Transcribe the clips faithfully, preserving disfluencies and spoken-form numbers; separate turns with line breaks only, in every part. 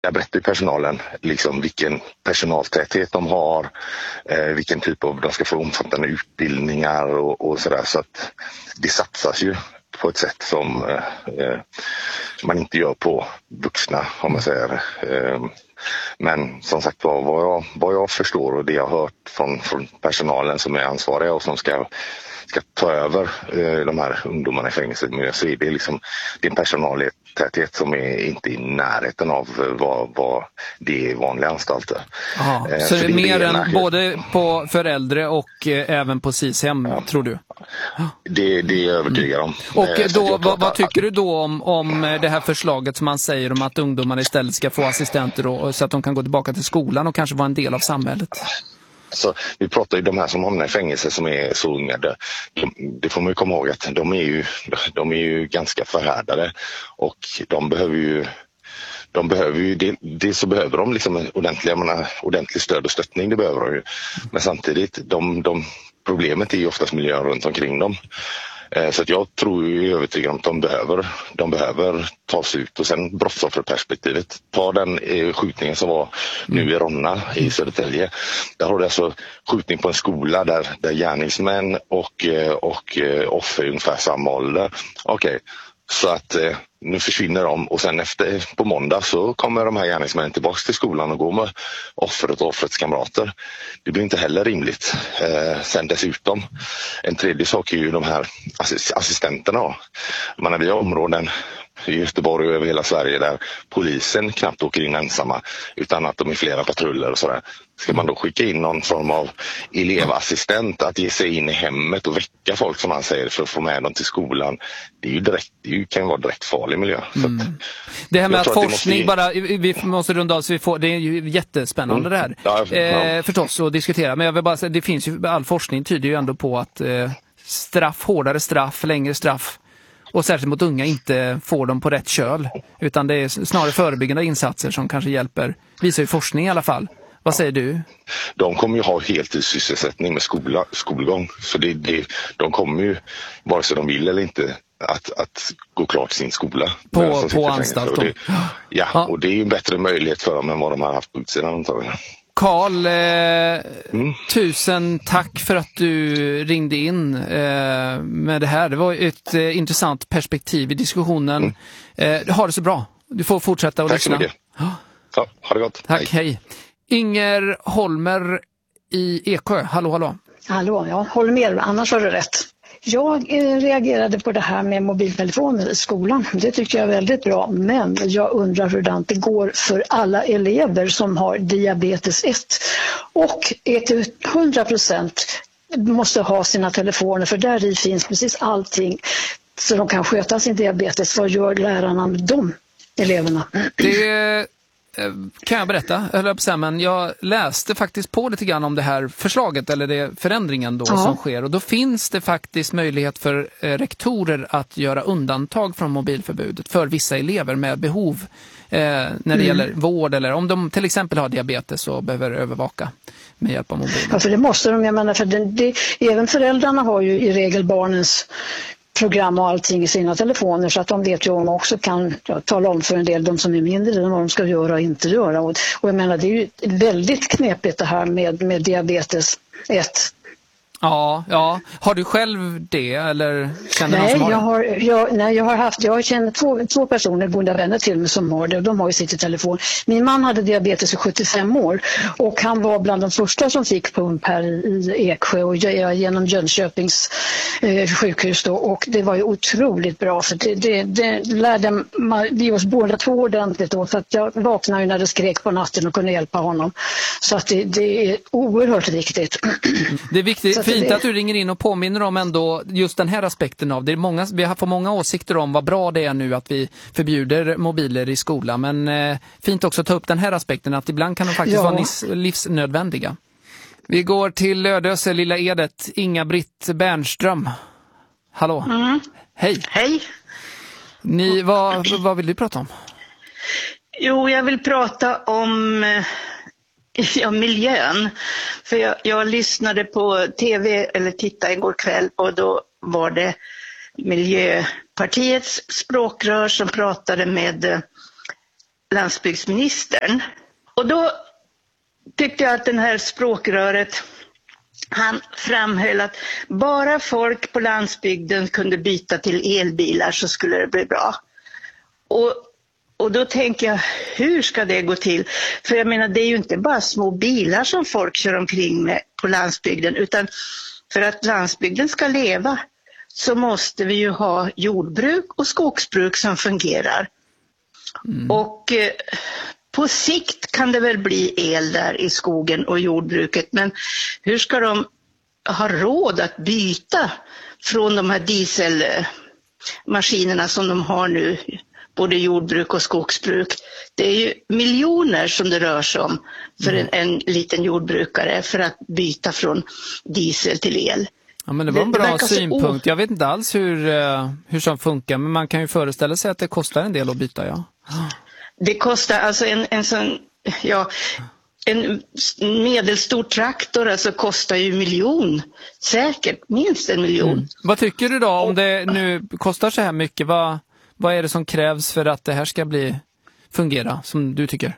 Där berättar personalen liksom vilken personaltäthet de har, eh, vilken typ av, de ska få omfattande utbildningar och, och sådär, så att det satsas ju på ett sätt som eh, man inte gör på vuxna, om man säger. Eh, men som sagt vad, vad, jag, vad jag förstår och det jag har hört från, från personalen som är ansvariga och som ska ska ta över eh, de här ungdomarna i fängelset, så är det liksom det är en personaltäthet som är inte i närheten av vad, vad det är i vanliga anstalter.
Aha, eh, så det är det mer än är både på för äldre och eh, även på S I S-hem, ja, tror du?
Det, det är jag övertygad om.
Och då, vad, vad tycker du då om, om det här förslaget som man säger om att ungdomarna istället ska få assistenter då, så att de kan gå tillbaka till skolan och kanske vara en del av samhället?
Så vi pratar ju de här som hamnar i fängelse som är så unga, det, det får man ju komma ihåg att de är ju, de är ju ganska förhärdade och de behöver ju de behöver ju, det, det så behöver de liksom ordentliga, menar, ordentlig stöd och stöttning, det behöver de ju. Men samtidigt, de, de, problemet är ju oftast miljön runt omkring dem. Så att jag tror ju övertygad om att de behöver, de behöver tas ut. Och sen brottsofferperspektivet. Ta den eh, skjutningen som var nu i Ronna i Södertälje. Där har du alltså skjutning på en skola där, där gärningsmän och, och eh, offer är ungefär samma ålder. Okej, okay. Så att eh, nu försvinner de och sen efter på måndag så kommer de här gärningsmännen tillbaka till skolan och går med offret och offrets kamrater. Det blir inte heller rimligt. Eh, sen dessutom, en tredje sak är ju de här assist- assistenterna. Man har vi områden i Göteborg och över hela Sverige där polisen knappt åker in ensamma utan att de är flera patruller och sådär. Ska man då skicka in någon form av elevassistent att ge sig in i hemmet och väcka folk som man säger för att få med dem till skolan, det är ju direkt, det kan ju vara direkt farlig miljö. Mm. Så att,
det här med att forskning att måste... bara, vi måste runda av så vi får, det är ju jättespännande mm. det här. Ja, ja. Eh, förstås att diskutera, men jag vill bara säga, det finns ju, all forskning tyder ju ändå på att eh, straff, hårdare straff, längre straff och särskilt mot unga inte får dem på rätt köl, utan det är snarare förebyggande insatser som kanske hjälper, visar ju forskning i alla fall. Vad säger du?
De kommer ju ha heltidssysselsättning med skola, skolgång. Så det, det, de kommer ju, vare sig de vill eller inte, att, att gå klart sin skola.
På, på anstalt.
Det, ja, ja, och det är ju en bättre möjlighet för dem än vad de har haft på utsidan antagligen.
Karl, eh, mm. tusen tack för att du ringde in eh, med det här. Det var ett eh, intressant perspektiv i diskussionen. Mm. Eh, ha det så bra. Du får fortsätta att
tack
lyssna.
Tack så mycket. Ja, ha det gott.
Tack, hej. hej. Inger Holmer i Eksjö. Hallå, hallå.
Hallå, ja, håller med. Annars har du rätt. Jag eh, reagerade på det här med mobiltelefoner i skolan. Det tycker jag är väldigt bra. Men jag undrar hur det går för alla elever som har diabetes ett. Och är till hundra procent måste ha sina telefoner. För där i finns precis allting. Så de kan sköta sin diabetes. Vad gör lärarna med de eleverna?
Det kan jag berätta, eller men jag läste faktiskt på lite grann om det här förslaget eller det förändringen då ja. som sker, och då finns det faktiskt möjlighet för eh, rektorer att göra undantag från mobilförbudet för vissa elever med behov eh, när det mm. gäller vård, eller om de till exempel har diabetes och behöver övervaka med hjälp av mobilen.
Ja, för det måste de, jag menar, för det, det, även föräldrarna har ju i regel barnens program och allting i sina telefoner, så att de vet ju om de också kan ja, tala om för en del de som är mindre vad de ska göra och inte göra. Och, och jag menar, det är ju väldigt knepigt det här med, med diabetes ett.
Ja, ja. Har du själv det eller känner
nej,
någon som har
jag har, jag, nej, jag har haft, jag känner två, två personer, goda vänner till mig som har det, och de har ju sitt i telefon. Min man hade diabetes i sjuttiofem år och han var bland de första som fick pump här i, i Eksjö och genom Jönköpings eh, sjukhus då, och det var ju otroligt bra för det, det, det lärde vi oss båda två ordentligt då, så att jag vaknade ju när det skrek på natten och kunde hjälpa honom. Så att det, det är oerhört viktigt.
Det är viktigt. Fint att du ringer in och påminner om ändå just den här aspekten av det. Är många, vi har fått många åsikter om vad bra det är nu att vi förbjuder mobiler i skolan. Men eh, fint också att ta upp den här aspekten att ibland kan de faktiskt ja. vara livs, livsnödvändiga. Vi går till Lödöse, Lilla Edet. Inga-Britt Bernström. Hallå.
Mm.
Hej.
Hej.
Ni, vad, vad vill du prata om?
Jo, jag vill prata om... Ja, miljön. För jag, jag lyssnade på tv eller tittade igår kväll och då var det Miljöpartiets språkrör som pratade med landsbygdsministern. Och då tyckte jag att den här språkröret, han framhöll att bara folk på landsbygden kunde byta till elbilar så skulle det bli bra. Och, och då tänker jag, hur ska det gå till? För jag menar, det är ju inte bara små bilar som folk kör omkring med på landsbygden, utan för att landsbygden ska leva så måste vi ju ha jordbruk och skogsbruk som fungerar. Mm. Och eh, på sikt kan det väl bli el där i skogen och jordbruket, men hur ska de ha råd att byta från de här dieselmaskinerna som de har nu, både jordbruk och skogsbruk? Det är ju miljoner som det rör sig om för en, en liten jordbrukare för att byta från diesel till el.
Ja, men det var en bra synpunkt. Jag vet inte alls hur, hur som funkar, men man kan ju föreställa sig att det kostar en del att byta, ja.
Det kostar alltså en, en sån, ja, en medelstor traktor alltså kostar ju miljon, säkert minst en miljon. Mm.
Vad tycker du då om det nu kostar så här mycket? Vad, vad är det som krävs för att det här ska bli fungera som du tycker?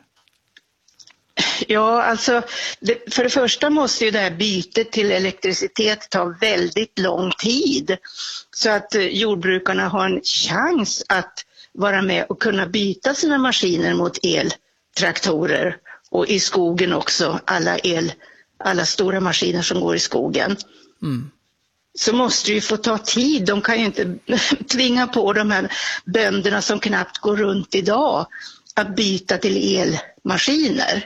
Ja, alltså det, för det första måste ju det här bytet till elektricitet ta väldigt lång tid så att eh, jordbrukarna har en chans att vara med och kunna byta sina maskiner mot eltraktorer, och i skogen också alla el, alla stora maskiner som går i skogen. Mm. Så måste det ju få ta tid. De kan ju inte tvinga på de här bönderna som knappt går runt idag att byta till elmaskiner.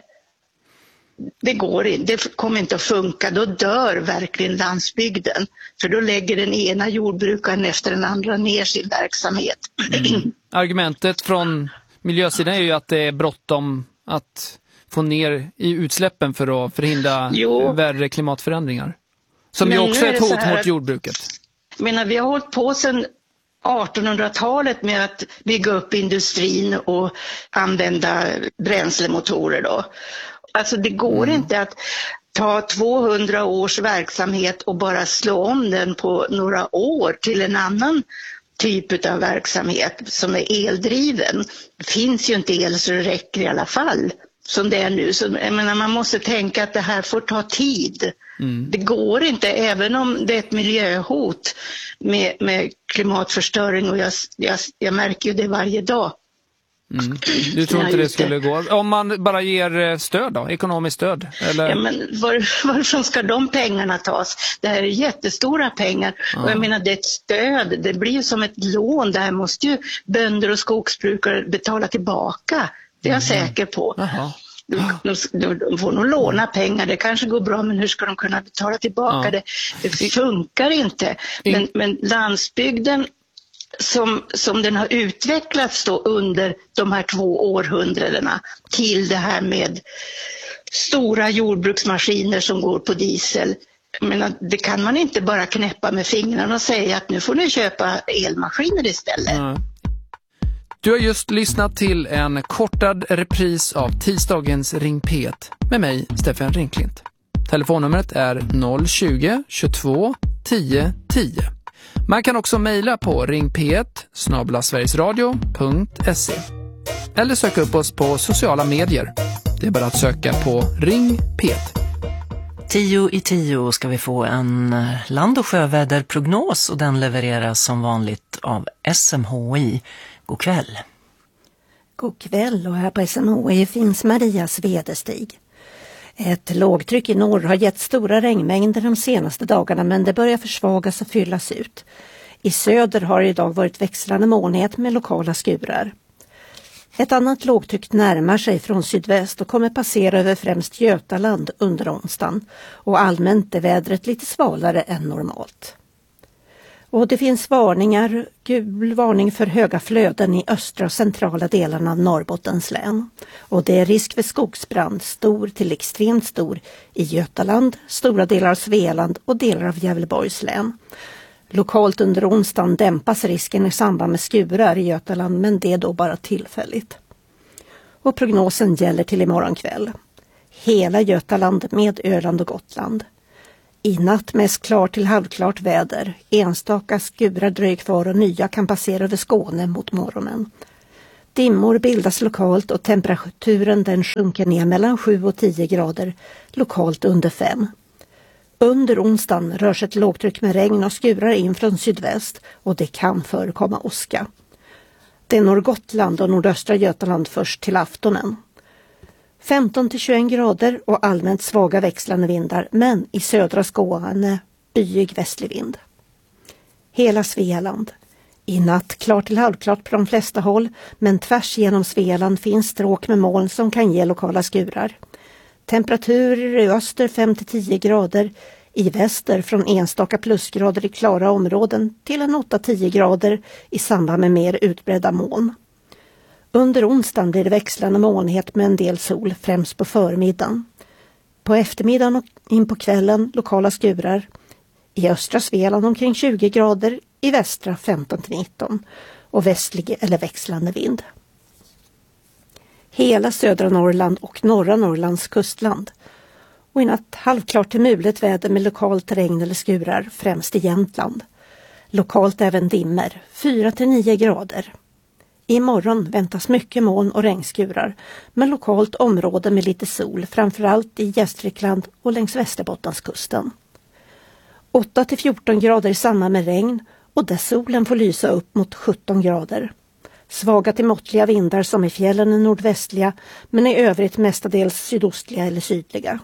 Det går inte, det kommer inte att funka. Då dör verkligen landsbygden. För då lägger den ena jordbrukaren efter den andra ner sin verksamhet.
Mm. Argumentet från miljösidan är ju att det är bråttom att få ner i utsläppen för att förhindra jo. värre klimatförändringar. Som ju också är ett hot mot jordbruket.
Jag menar, vi har hållit på sedan artonhundratalet med att bygga upp industrin och använda bränslemotorer då. Alltså det går mm. inte att ta tvåhundra års verksamhet och bara slå om den på några år till en annan typ av verksamhet som är eldriven. Det finns ju inte el så det räcker i alla fall som det är nu. Så, jag menar, man måste tänka att det här får ta tid. Mm. Det går inte, även om det är ett miljöhot med, med klimatförstöring, och jag, jag, jag märker ju det varje dag.
Mm. Du tror inte det skulle gå? Om man bara ger stöd då, ekonomiskt stöd? Eller?
Ja, men var, varifrån ska de pengarna tas? Det här är jättestora pengar. Ja. Och jag menar, det är ett stöd, det blir ju som ett lån. Det här måste ju bönder och skogsbrukare betala tillbaka. Det är jag mm. säker på. Jaha. De, de, de får nog låna pengar, det kanske går bra, men hur ska de kunna betala tillbaka ja. det? Det funkar inte. Men, men landsbygden som, som den har utvecklats då under de här två århundradena till det här med stora jordbruksmaskiner som går på diesel. Men det kan man inte bara knäppa med fingrarna och säga att nu får ni köpa elmaskiner istället. Mm.
Du har just lyssnat till en kortad repris av tisdagens Ring P ett med mig, Stefan Ringklint. Telefonnumret är noll tjugo, tjugotvå, tio, tio. Man kan också mejla på ring p ett snabel-a sverigesradio punkt se eller söka upp oss på sociala medier. Det är bara att söka på Ring P ett.
Tio i tio ska vi få en land- och sjöväderprognos, och den levereras som vanligt av S M H I. God kväll.
God kväll, och här på S M H I finns Marias väderstig. Ett lågtryck i norr har gett stora regnmängder de senaste dagarna, men det börjar försvagas och fyllas ut. I söder har det idag varit växlande molnighet med lokala skurar. Ett annat lågtryck närmar sig från sydväst och kommer passera över främst Götaland under onsdagen, och allmänt är vädret lite svalare än normalt. Och det finns varningar, gul varning för höga flöden i östra och centrala delarna av Norrbottens län. Och det är risk för skogsbrand, stor till extremt stor, i Götaland, stora delar av Svealand och delar av Gävleborgs län. Lokalt under onsdagen dämpas risken i samband med skurar i Götaland, men det är då bara tillfälligt. Och prognosen gäller till imorgon kväll. Hela Götaland med Öland och Gotland. I natt mest klart till halvklart väder. Enstaka skurar dröjer kvar och nya kan passera över Skåne mot morgonen. Dimmor bildas lokalt och temperaturen den sjunker ner mellan sju och tio grader, lokalt under fem. Under onsdagen rör sig ett lågtryck med regn och skurar in från sydväst och det kan förekomma åska. Det når Gotland och nordöstra Götaland först till aftonen. femton till tjugoett grader och allmänt svaga växlande vindar, men i södra Skåne byig västlig vind. Hela Svealand. I natt klart till halvklart på de flesta håll, men tvärs genom Svealand finns stråk med moln som kan ge lokala skurar. Temperaturer i öster fem till tio grader, i väster från enstaka plusgrader i klara områden till en åtta till tio grader i samband med mer utbredda moln. Under onsdagen blir det växlande molnighet med en del sol, främst på förmiddagen. På eftermiddagen och in på kvällen lokala skurar. I östra Svealand omkring tjugo grader, i västra femton till nitton och västlig eller växlande vind. Hela södra Norrland och norra Norrlands kustland. Och i natt halvklart till mulet väder med lokalt regn eller skurar, främst i Jämtland. Lokalt även dimmer, fyra till nio grader. Imorgon väntas mycket moln och regnskurar, men lokalt område med lite sol, framförallt i Gästrikland och längs Västerbottenskusten. åtta till fjorton grader i samband med regn och där solen får lysa upp mot sjutton grader. Svaga till måttliga vindar som i fjällen är nordvästliga, men i övrigt mestadels sydostliga eller sydliga.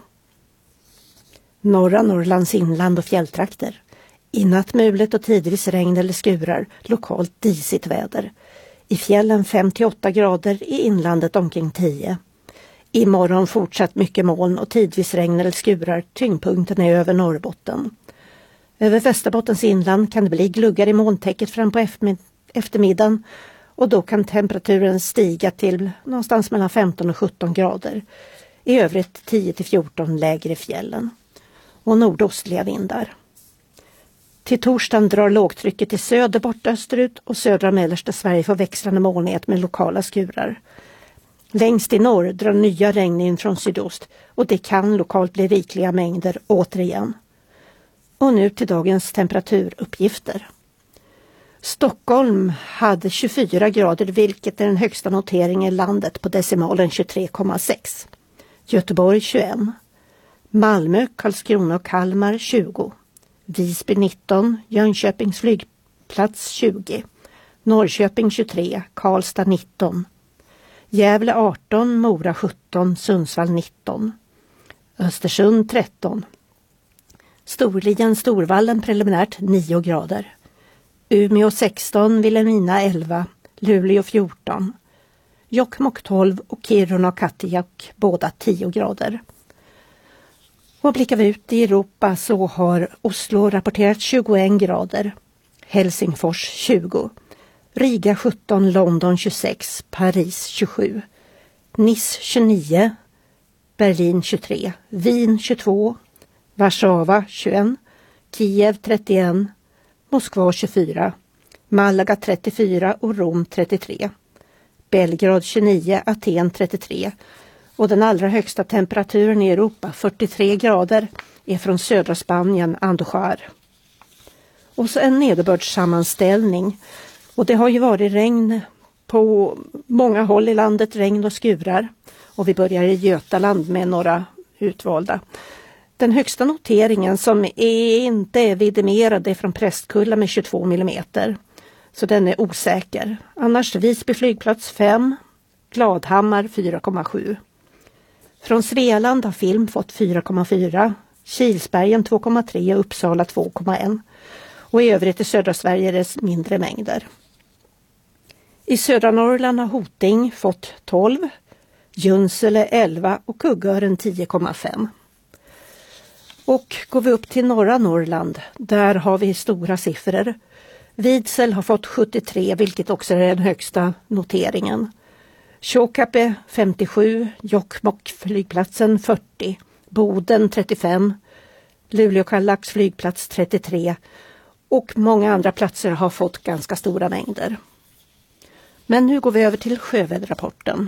Norra Norrlands inland och fjälltrakter. I natt mulet och tidvis regn eller skurar, lokalt disigt väder. I fjällen fem till åtta grader, i inlandet omkring tio. Imorgon fortsatt mycket moln och tidvis regn eller skurar, tyngdpunkten är över Norrbotten. Över Västerbottens inland kan det bli gluggar i molntäcket fram på eftermiddagen och då kan temperaturen stiga till någonstans mellan femton och sjutton grader. I övrigt tio till fjorton lägre i fjällen och nordostliga vindar. Till torsdagen drar lågtrycket i söder bort österut och södra och mellersta Sverige får växlande molnighet med lokala skurar. Längst i norr drar nya regn in från sydost och det kan lokalt bli rikliga mängder återigen. Och nu till dagens temperaturuppgifter. Stockholm hade tjugofyra grader, vilket är den högsta noteringen i landet på decimalen tjugotre komma sex. Göteborg tjugoett. Malmö, Karlskrona och Kalmar tjugo. Visby nitton, Jönköpings flygplats tjugo. Norrköping tjugotre, Karlstad nitton. Gävle arton, Mora sjutton, Sundsvall nitton. Östersund tretton. Storlien, Storvallen preliminärt nio grader. Umeå sexton, Vilhelmina elva, Luleå fjorton. Jokkmokk tolv och Kiruna och Kattejack båda tio grader. Och blickar vi ut i Europa så har Oslo rapporterat tjugoett grader, Helsingfors tjugo, Riga sjutton, London tjugosex, Paris tjugosju, Nice tjugonio, Berlin tjugotre, Wien tjugotvå, Warszawa tjugoett, Kiev trettioett, Moskva tjugofyra, Malaga trettiofyra och Rom trettiotre, Belgrad tjugonio, Aten trettiotre och den allra högsta temperaturen i Europa, fyrtiotre grader, är från södra Spanien, Andújar. Och så en nederbördssammanställning. Och det har ju varit regn på många håll i landet, regn och skurar. Och vi börjar i Götaland med några utvalda. Den högsta noteringen som är inte är vidimerad är från Prästkulla med tjugotvå millimeter. Så den är osäker. Annars Visby flygplats fem, Gladhammar fyra komma sju. Från Svealand har Film fått fyra komma fyra, Kilsbergen två komma tre och Uppsala två komma ett. Och i övrigt i södra Sverige är det mindre mängder. I södra Norrland har Hoting fått tolv, Junsele elva och Kuggören tio komma fem. Och går vi upp till norra Norrland, där har vi stora siffror. Vidsel har fått sjuttiotre, vilket också är den högsta noteringen. Tjåkappe femtiosju, Jokkmokk flygplatsen fyrtio, Boden trettiofem, Luleå-Kallax flygplats trettiotre och många andra platser har fått ganska stora mängder. Men nu går vi över till sjöväderrapporten.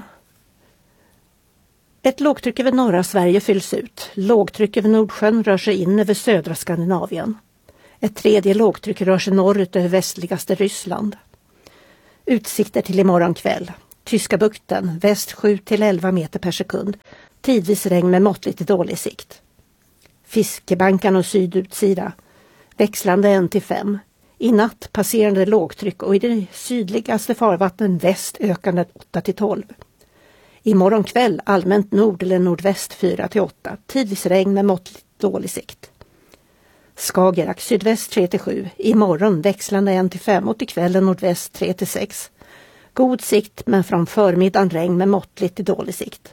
Ett lågtryck över norra Sverige fylls ut. Lågtryck över Nordsjön rör sig in över södra Skandinavien. Ett tredje lågtryck rör sig norrut över västligaste Ryssland. Utsikter till imorgon kväll. Tyska bukten, väst sju till elva meter per sekund. Tidvis regn med måttligt till dålig sikt. Fiskebankan och sydutsida, växlande en till fem. I natt passerande lågtryck och i det sydligaste farvattnen väst ökande åtta till tolv. Imorgon kväll allmänt nord eller nordväst fyra till åtta. Tidvis regn med måttligt dålig sikt. Skagerrak sydväst tre till sju. Imorgon växlande en till fem och till kvällen nordväst tre till sex. God sikt men från förmiddagen regn med måttligt till dålig sikt.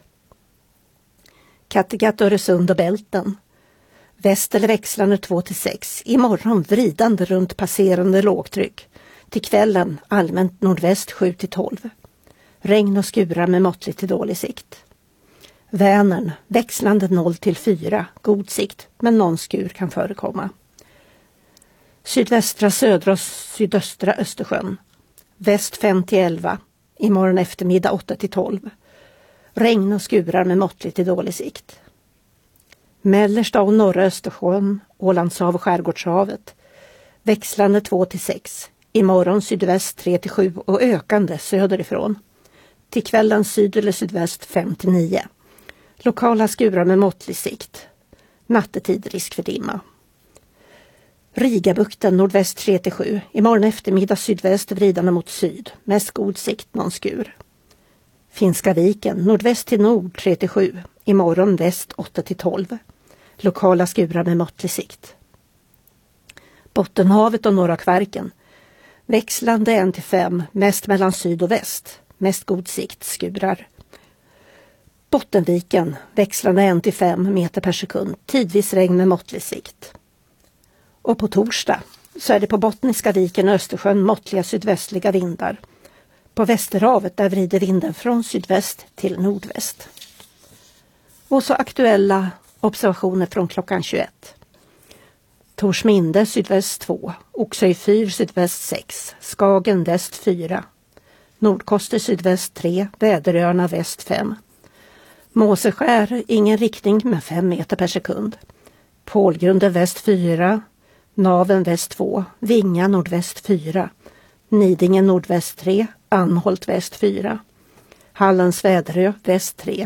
Kattegatt, Öresund och Bälten. Väst eller växlande två till sex. Imorgon vridande runt passerande lågtryck. Till kvällen allmänt nordväst sju till tolv. Regn och skurar med måttligt till dålig sikt. Vänern, växlande noll till fyra. God sikt, men någon skur kan förekomma. Sydvästra, södra och sydöstra Östersjön. Väst fem till elva. Imorgon eftermiddag åtta till tolv. Regn och skurar med måttligt till dålig sikt. Mellersta och norra Östersjön, Ålandshav och Skärgårdshavet. Växlande två till sex. Imorgon sydväst tre till sju och ökande söderifrån. Till kvällen syd eller sydväst fem till nio. Lokala skurar med måttlig sikt. Nattetid risk för dimma. Rigabukten nordväst tre till sju. Imorgon eftermiddag sydväst vridande mot syd. Mest god sikt, någon skur. Finska viken nordväst till nord tre till sju. Imorgon väst åtta till tolv. Lokala skurar med måttlig sikt. Bottenhavet och norra Kvarken. Växlande en till fem. Mest mellan syd och väst. Mest god sikt, skurar. Bottenviken, växlande en till fem meter per sekund. Tidvis regn med måttlig sikt. Och på torsdag så är det på Bottniska viken och Östersjön måttliga sydvästliga vindar. På Västerhavet där vrider vinden från sydväst till nordväst. Och så aktuella observationer från klockan tjugoett. Torsminde sydväst två, Oxöj fyr sydväst sex, Skagen väst fyra, Nordkoster sydväst tre, Väderöarna väst fem. Måseskär ingen riktning med fem meter per sekund. Pålgrunden väst fyra, Naven väst två, Vinga nordväst fyra, Nidingen nordväst tre, Anholt väst fyra, Hallens Väderö väst tre,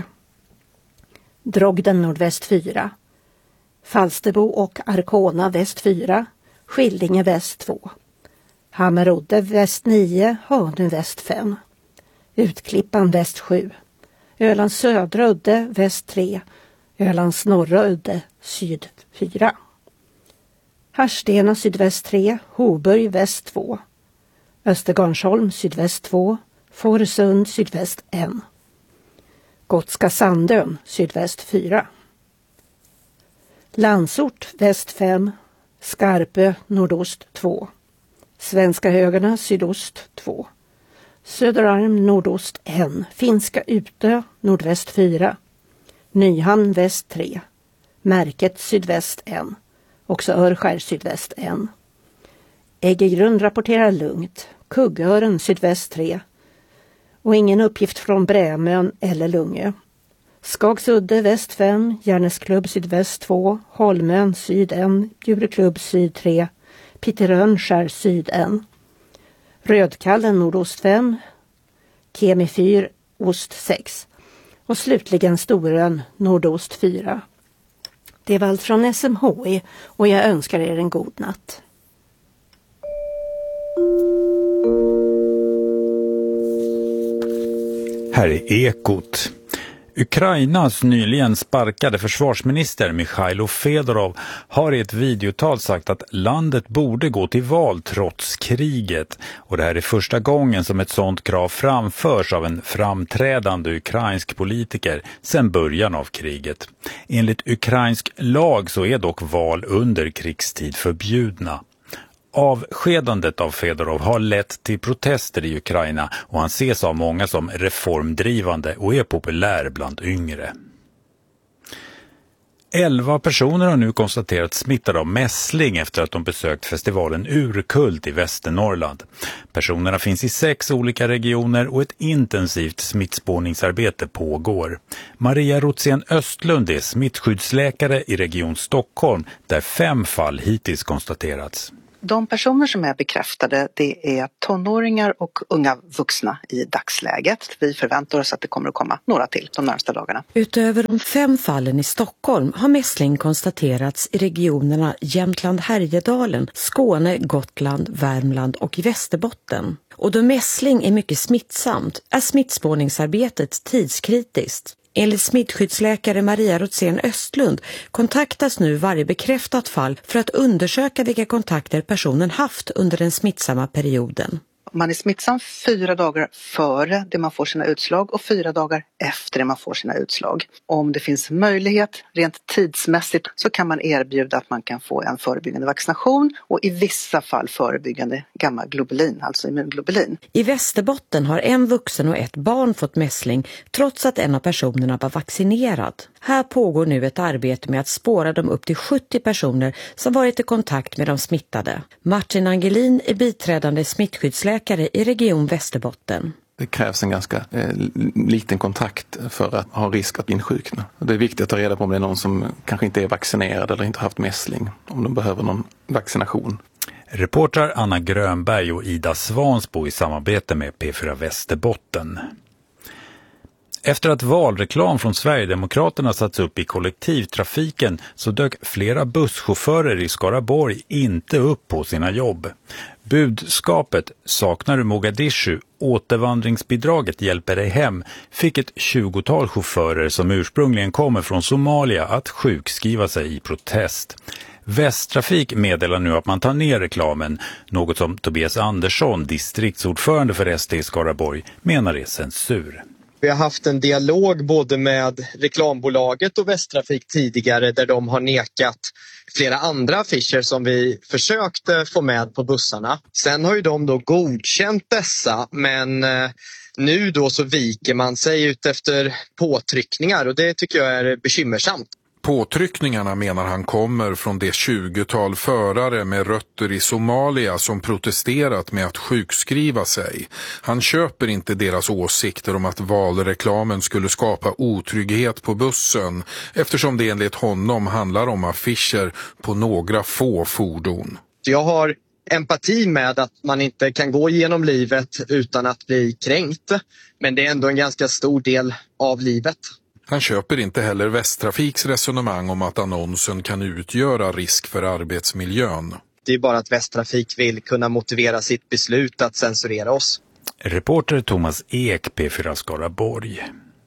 Drogden nordväst fyra, Falsterbo och Arkona väst fyra, Skillinge väst två, Hammerodde väst nio, Hönö väst fem, Utklippan väst sju, Ölands södra udde väst tre, Ölands norra udde syd fyra. Harstena sydväst tre, Hoburg väst två, Östergarnsholm sydväst två, Fårösund sydväst ett, Gotska Sandön sydväst fyra, Landsort väst fem, Skarpö nordost två, Svenska Högarna sydost två, Söderarm nordost ett, Finska Utö nordväst fyra, Nyhamn väst tre, Märket sydväst ett, också Örskär sydväst ett. Äggegrund rapporterar lugnt, Kuggören sydväst tre och ingen uppgift från Brämön eller Lungö. Skagsudde väst fem, Järnesklubb sydväst två, Holmön syd ett, Djureklubb syd tre, Piterönskär syd ett, Rödkallen nordost fem, Kemifyr ost sex och slutligen Storön nordost fyra. Det var allt från S M H I och jag önskar er en god natt.
Här är Ekot. Ukrainas nyligen sparkade försvarsminister Mikhailo Fedorov har i ett videotal sagt att landet borde gå till val trots kriget. Och det här är första gången som ett sådant krav framförs av en framträdande ukrainsk politiker sedan början av kriget. Enligt ukrainsk lag så är dock val under krigstid förbjudna. Avskedandet av Fedorov har lett till protester i Ukraina och han ses av många som reformdrivande och är populär bland yngre. Elva personer har nu konstaterats smittade av mässling efter att de besökt festivalen Urkult i Västernorrland. Personerna finns i sex olika regioner och ett intensivt smittspårningsarbete pågår. Maria Rotsén Östlund är smittskyddsläkare i Region Stockholm där fem fall hittills konstaterats.
De personer som är bekräftade, det är tonåringar och unga vuxna i dagsläget. Vi förväntar oss att det kommer att komma några till de närmaste dagarna.
Utöver de fem fallen i Stockholm har mässling konstaterats i regionerna Jämtland-Härjedalen, Skåne, Gotland, Värmland och i Västerbotten. Och då mässling är mycket smittsamt är smittspårningsarbetet tidskritiskt. Enligt smittskyddsläkare Maria Rotsén Östlund kontaktas nu varje bekräftat fall för att undersöka vilka kontakter personen haft under den smittsamma perioden.
Man är smittsam fyra dagar före det man får sina utslag och fyra dagar efter det man får sina utslag. Om det finns möjlighet rent tidsmässigt så kan man erbjuda att man kan få en förebyggande vaccination och i vissa fall förebyggande gammaglobulin, alltså immunglobulin.
I Västerbotten har en vuxen och ett barn fått mässling trots att en av personerna var vaccinerad. Här pågår nu ett arbete med att spåra de upp till sjuttio personer som varit i kontakt med de smittade. Martin Angelin är biträdande smittskyddsläkare i Region Västerbotten.
Det krävs en ganska eh, liten kontakt för att ha risk att insjukna. Det är viktigt att ta reda på om det är någon som kanske inte är vaccinerad eller inte haft mässling, om de behöver någon vaccination.
Reportrar Anna Grönberg och Ida Svansbo i samarbete med P fyra Västerbotten. Efter att valreklam från Sverigedemokraterna satts upp i kollektivtrafiken så dök flera busschaufförer i Skaraborg inte upp på sina jobb. Budskapet "Saknar du Mogadishu? Återvandringsbidraget hjälper dig hem" fick ett tjugotal chaufförer som ursprungligen kommer från Somalia att sjukskriva sig i protest. Västtrafik meddelar nu att man tar ner reklamen, något som Tobias Andersson, distriktsordförande för S D i Skaraborg, menar är censur.
Vi har haft en dialog både med reklambolaget och Västtrafik tidigare där de har nekat flera andra affischer som vi försökte få med på bussarna. Sen har ju de då godkänt dessa, men nu då så viker man sig ut efter påtryckningar och det tycker jag är bekymmersamt.
Påtryckningarna menar han kommer från det tjugotal förare med rötter i Somalia som protesterat med att sjukskriva sig. Han köper inte deras åsikter om att valreklamen skulle skapa otrygghet på bussen eftersom det enligt honom handlar om affischer på några få fordon.
Jag har empati med att man inte kan gå genom livet utan att bli kränkt, men det är ändå en ganska stor del av livet.
Han köper inte heller Västtrafiks resonemang om att annonsen kan utgöra risk för arbetsmiljön.
Det är bara att Västtrafik vill kunna motivera sitt beslut att censurera oss.
Reporter Thomas Ek, P fyra Skaraborg.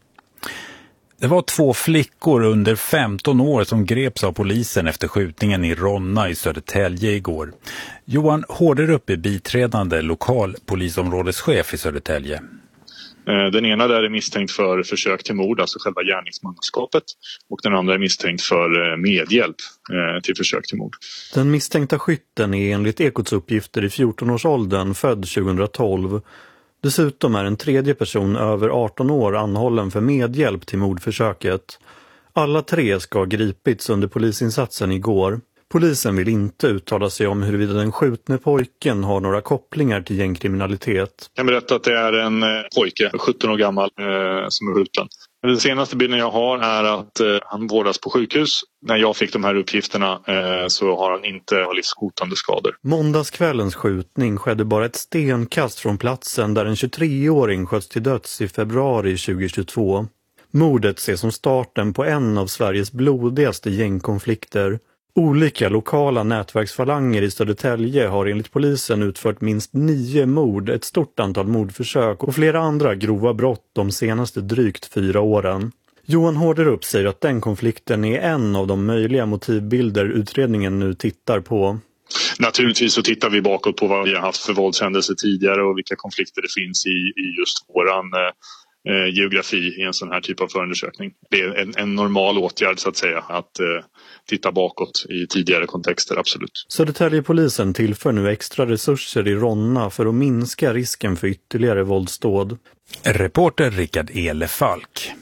Det var två flickor under femton år som greps av polisen efter skjutningen i Ronna i Södertälje igår. Johan Hårderup är biträdande lokal polisområdeschef i Södertälje.
Den ena där är misstänkt för försök till mord, alltså själva gärningsmannaskapet. Och den andra är misstänkt för medhjälp till försök till mord.
Den misstänkta skytten är enligt Ekots uppgifter i fjorton-årsåldern född tjugohundratolv. Dessutom är en tredje person över arton år anhållen för medhjälp till mordförsöket. Alla tre ska ha gripits under polisinsatsen igår. Polisen vill inte uttala sig om huruvida den skjutne pojken har några kopplingar till gängkriminalitet.
Jag kan berätta att det är en pojke, sjutton år gammal, eh, som är skjuten. Den senaste bilden jag har är att eh, han vårdas på sjukhus. När jag fick de här uppgifterna eh, så har han inte livshotande skador.
Måndagskvällens skjutning skedde bara ett stenkast från platsen där en tjugotreåring sköts till döds i februari tjugohundratjugotvå. Mordet ses som starten på en av Sveriges blodigaste gängkonflikter. Olika lokala nätverksfalanger i Södertälje har enligt polisen utfört minst nio mord, ett stort antal mordförsök och flera andra grova brott de senaste drygt fyra åren. Johan Hårderup säger att den konflikten är en av de möjliga motivbilder utredningen nu tittar på.
Naturligtvis så tittar vi bakåt på vad vi har haft för våldshändelser tidigare och vilka konflikter det finns i, i just våran eh, geografi i en sån här typ av förundersökning. Det är en, en normal åtgärd så att säga att eh, titta bakåt i tidigare kontexter, absolut.
Södertäljepolisen tillför nu extra resurser i Ronna för att minska risken för ytterligare våldsdåd.
Reporter Rickard Elefalk.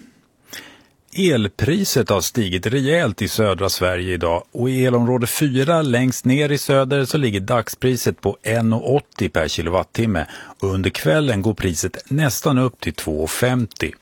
Elpriset har stigit rejält i södra Sverige idag och i elområde fyra längst ner i söder så ligger dagspriset på en krona åttio per kilowattimme och under kvällen går priset nästan upp till två kronor femtio.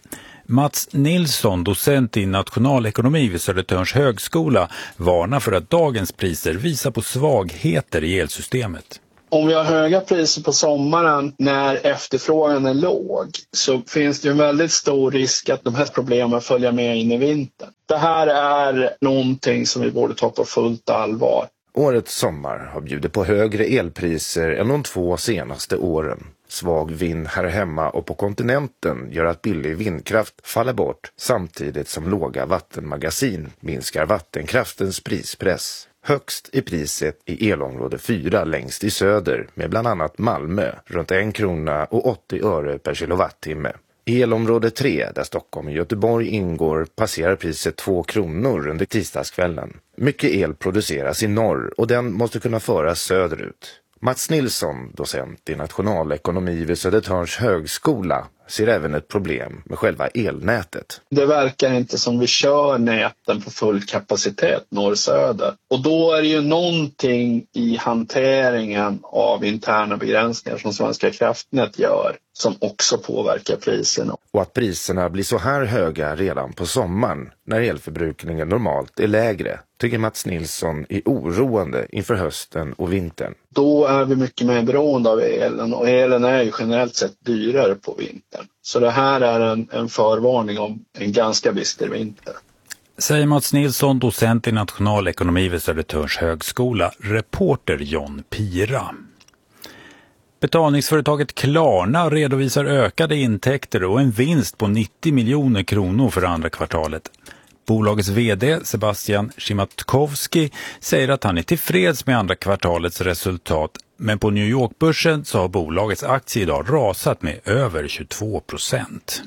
Mats Nilsson, docent i nationalekonomi vid Södertörns högskola, varnar för att dagens priser visar på svagheter i elsystemet.
Om vi har höga priser på sommaren när efterfrågan är låg så finns det en väldigt stor risk att de här problemen följer med in i vintern. Det här är någonting som vi borde ta på fullt allvar.
Årets sommar har bjudit på högre elpriser än de två senaste åren. Svag vind här hemma och på kontinenten gör att billig vindkraft faller bort samtidigt som låga vattenmagasin minskar vattenkraftens prispress. Högst i priset i elområde fyra längst i söder med bland annat Malmö runt en krona och åttio öre per kilowattimme. I elområde tre, där Stockholm och Göteborg ingår, passerar priset två kronor under tisdagskvällen. Mycket el produceras i norr och den måste kunna föras söderut. Mats Nilsson, docent i nationalekonomi vid Södertörns högskola, ser även ett problem med själva elnätet.
Det verkar inte som vi kör näten på full kapacitet norr-söder. Och då är det ju någonting i hanteringen av interna begränsningar som Svenska kraftnät gör som också påverkar priserna.
Och att priserna blir så här höga redan på sommaren när elförbrukningen normalt är lägre tycker Mats Nilsson är oroande inför hösten och vintern.
Då är vi mycket mer beroende av elen och elen är ju generellt sett dyrare på vintern. Så det här är en, en förvarning om en ganska bister vinter.
Säger Mats Nilsson, docent i nationalekonomi vid Södertörns högskola, reporter John Pira. Betalningsföretaget Klarna redovisar ökade intäkter och en vinst på nittio miljoner kronor för andra kvartalet. Bolagets vd Sebastian Szymatkowski säger att han är tillfreds med andra kvartalets resultat, men på New York-börsen så har bolagets aktie idag rasat med över tjugotvå procent.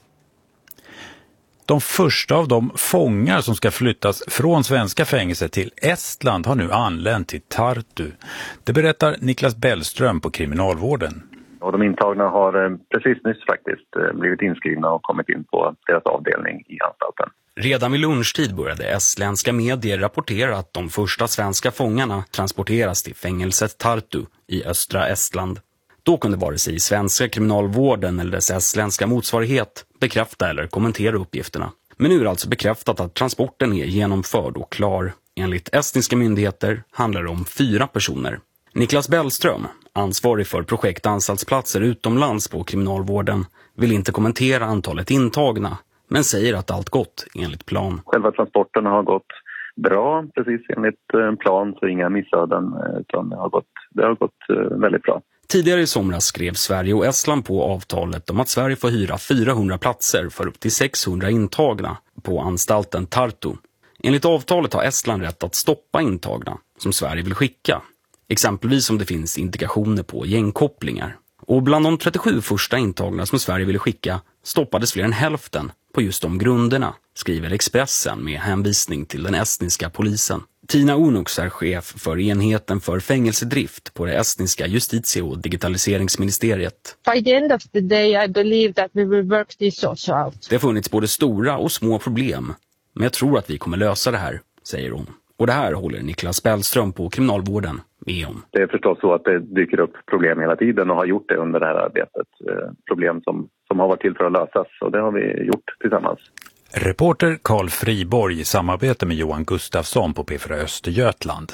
De första av de fångar som ska flyttas från svenska fängelser till Estland har nu anlänt till Tartu. Det berättar Niklas Bellström på kriminalvården.
Och de intagna har precis nyss faktiskt blivit inskrivna och kommit in på deras avdelning i anstalten.
Redan vid lunchtid började estländska medier rapportera att de första svenska fångarna transporteras till fängelset Tartu i östra Estland. Då kunde vare sig svenska kriminalvården eller dess estländska motsvarighet bekräfta eller kommentera uppgifterna. Men nu är det alltså bekräftat att transporten är genomförd och klar. Enligt estniska myndigheter handlar det om fyra personer. Niklas Bellström, ansvarig för projektanstaltsplatser utomlands på kriminalvården, vill inte kommentera antalet intagna, men säger att allt gått enligt plan.
Själva transporten har gått bra, precis enligt plan, så inga missöden, utan det har gått, det har gått väldigt bra.
Tidigare i somras skrev Sverige och Estland på avtalet om att Sverige får hyra fyrahundra platser för upp till sexhundra intagna på anstalten Tartu. Enligt avtalet har Estland rätt att stoppa intagna som Sverige vill skicka, exempelvis om det finns indikationer på gängkopplingar. Och bland de trettiosju första intagna som Sverige ville skicka stoppades fler än hälften på just de grunderna, skriver Expressen med hänvisning till den estniska polisen. Tina Unuks är chef för enheten för fängelsedrift på det estniska justitie- och digitaliseringsministeriet.
By the end of the day I believe that we will work this also out.
Det har funnits både stora och små problem, men jag tror att vi kommer lösa det här, säger hon. Och det här håller Niklas Bellström på kriminalvården med om.
Det är förstås så att det dyker upp problem hela tiden och har gjort det under det här arbetet. Problem som, som har varit till för att lösas, och det har vi gjort tillsammans.
Reporter Carl Friborg i samarbete med Johan Gustafsson på P fyra Östergötland.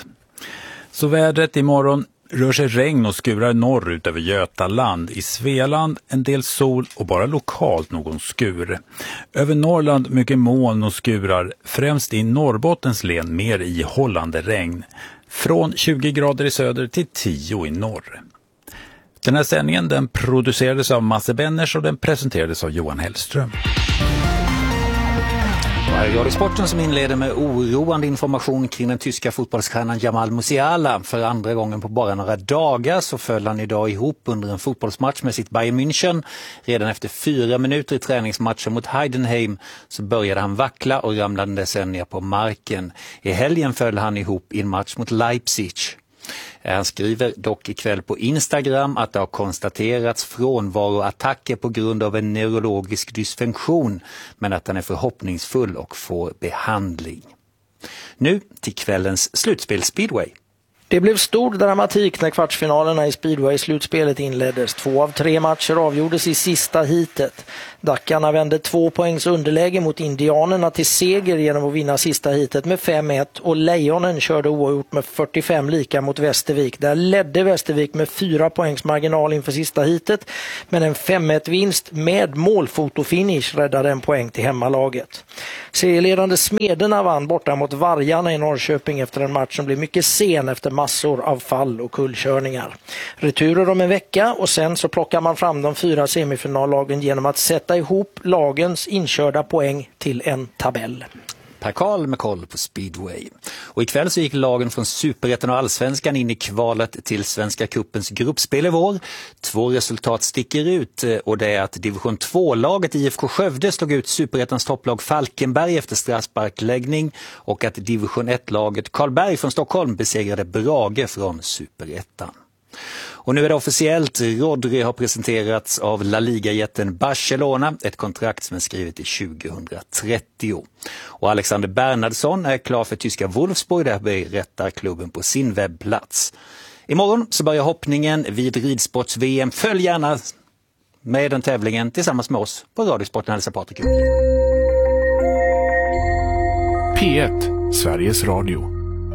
Så vädret imorgon rör sig regn och skurar norrut över Götaland. I Svealand en del sol och bara lokalt någon skur. Över Norrland mycket moln och skurar, främst i Norrbottens län mer ihållande regn. Från tjugo grader i söder till tio i norr. Den här sändningen den producerades av Masse Benners och den presenterades av Johan Hellström.
Här är jag i sporten som inleder med oroande information kring den tyska fotbollsstjärnan Jamal Musiala. För andra gången på bara några dagar så föll han idag ihop under en fotbollsmatch med sitt Bayern München. Redan efter fyra minuter i träningsmatchen mot Heidenheim så började han vackla och ramlade sen ner på marken. I helgen föll han ihop i en match mot Leipzig. Han skriver dock ikväll på Instagram att det har konstaterats frånvaroattacker på grund av en neurologisk dysfunktion, men att han är förhoppningsfull och får behandling. Nu till kvällens slutspel Speedway.
Det blev stor dramatik när kvartsfinalerna i speedway-slutspelet inleddes. Två av tre matcher avgjordes i sista heatet. Dackarna vände två poängs underläge mot indianerna till seger genom att vinna sista heatet med fem ett och Lejonen körde oavgjort med fyrtiofem lika mot Västervik. Där ledde Västervik med fyra poängs marginal inför sista heatet, men en fem ett-vinst med målfotofinish räddade en poäng till hemmalaget. Serieledande Smederna vann borta mot Vargarna i Norrköping efter en match som blev mycket sen efter massor av fall och kullkörningar. Returer om en vecka och sen så plockar man fram de fyra semifinallagen genom att sätta ihop lagens inkörda poäng till en tabell.
Per Karl med koll på speedway. Och ikväll så gick lagen från Superettan och Allsvenskan in i kvalet till Svenska cupens gruppspel i vår. Två resultat sticker ut och det är att division två-laget I F K Skövde slog ut Superettans topplag Falkenberg efter straffsparkläggning och att division ett-laget Karlberg från Stockholm besegrade Brage från Superettan. Och nu är det officiellt, Rodri har presenterats av La Liga-jätten Barcelona, ett kontrakt som är skrivet till tjugohundratrettio. Och Alexander Bernhardsson är klar för tyska Wolfsburg, där berättar klubben på sin webbplats. Imorgon så börjar hoppningen vid ridsports-V M. Följ gärna med den tävlingen tillsammans med oss på Radiosporten. Hälsa Patrik.
P ett, Sveriges Radio.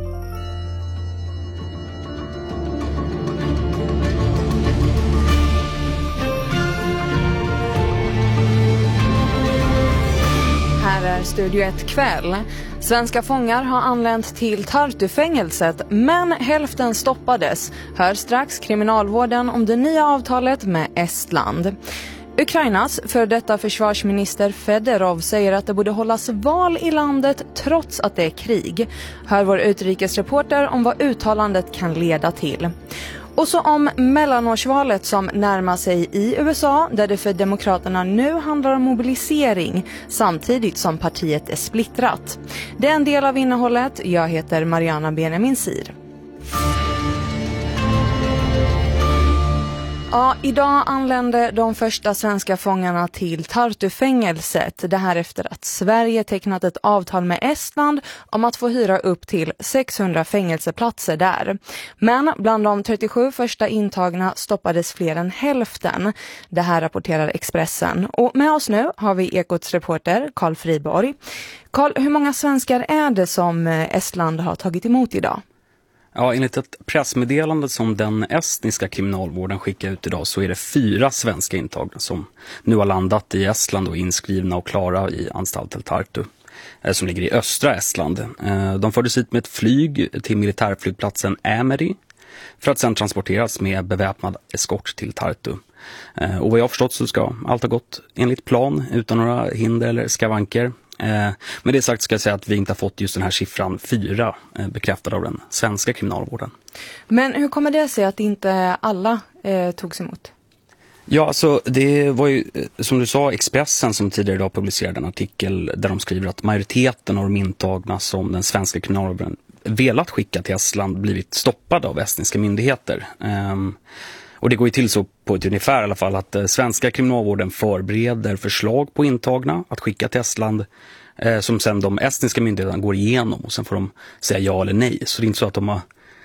Här är Studio ett kväll. Svenska fångar har anlänt till Tartu-fängelset, men hälften stoppades. Hör strax kriminalvården om det nya avtalet med Estland. Ukrainas för detta försvarsminister Fedorov säger att det borde hållas val i landet trots att det är krig. Hör vår utrikesreporter om vad uttalandet kan leda till. Och så om mellanårsvalet som närmar sig i U S A, där det för demokraterna nu handlar om mobilisering samtidigt som partiet är splittrat. Det är en del av innehållet. Jag heter Mariana Benjamin Sir. Ja, idag anlände de första svenska fångarna till Tartu-fängelset. Det här efter att Sverige tecknat ett avtal med Estland om att få hyra upp till sexhundra fängelseplatser där. Men bland de trettiosju första intagna stoppades fler än hälften. Det här rapporterar Expressen. Och med oss nu har vi Ekots reporter Carl Friborg. Carl, hur många svenskar är det som Estland har tagit emot idag?
Ja, enligt ett pressmeddelande som den estniska kriminalvården skickar ut idag så är det fyra svenska intagna som nu har landat i Estland och är inskrivna och klara i anstalten Tartu som ligger i östra Estland. De fördes hit med ett flyg till militärflygplatsen Ämeri för att sedan transporteras med beväpnad eskort till Tartu. Och vad jag har förstått så ska allt ha gått enligt plan utan några hinder eller skavanker. Eh, med det sagt ska jag säga att vi inte har fått just den här siffran fyra eh, bekräftad av den svenska kriminalvården.
Men hur kommer det sig att inte alla eh, togs emot?
Ja, alltså det var ju som du sa Expressen som tidigare idag publicerade en artikel där de skriver att majoriteten av de intagna som den svenska kriminalvården velat skicka till Estland blivit stoppade av estniska myndigheter. Eh, Och det går ju till så på ett ungefär i alla fall att eh, svenska kriminalvården förbereder förslag på intagna att skicka till Estland eh, som sen de estniska myndigheterna går igenom och sen får de säga ja eller nej. Så det är inte så att, de har,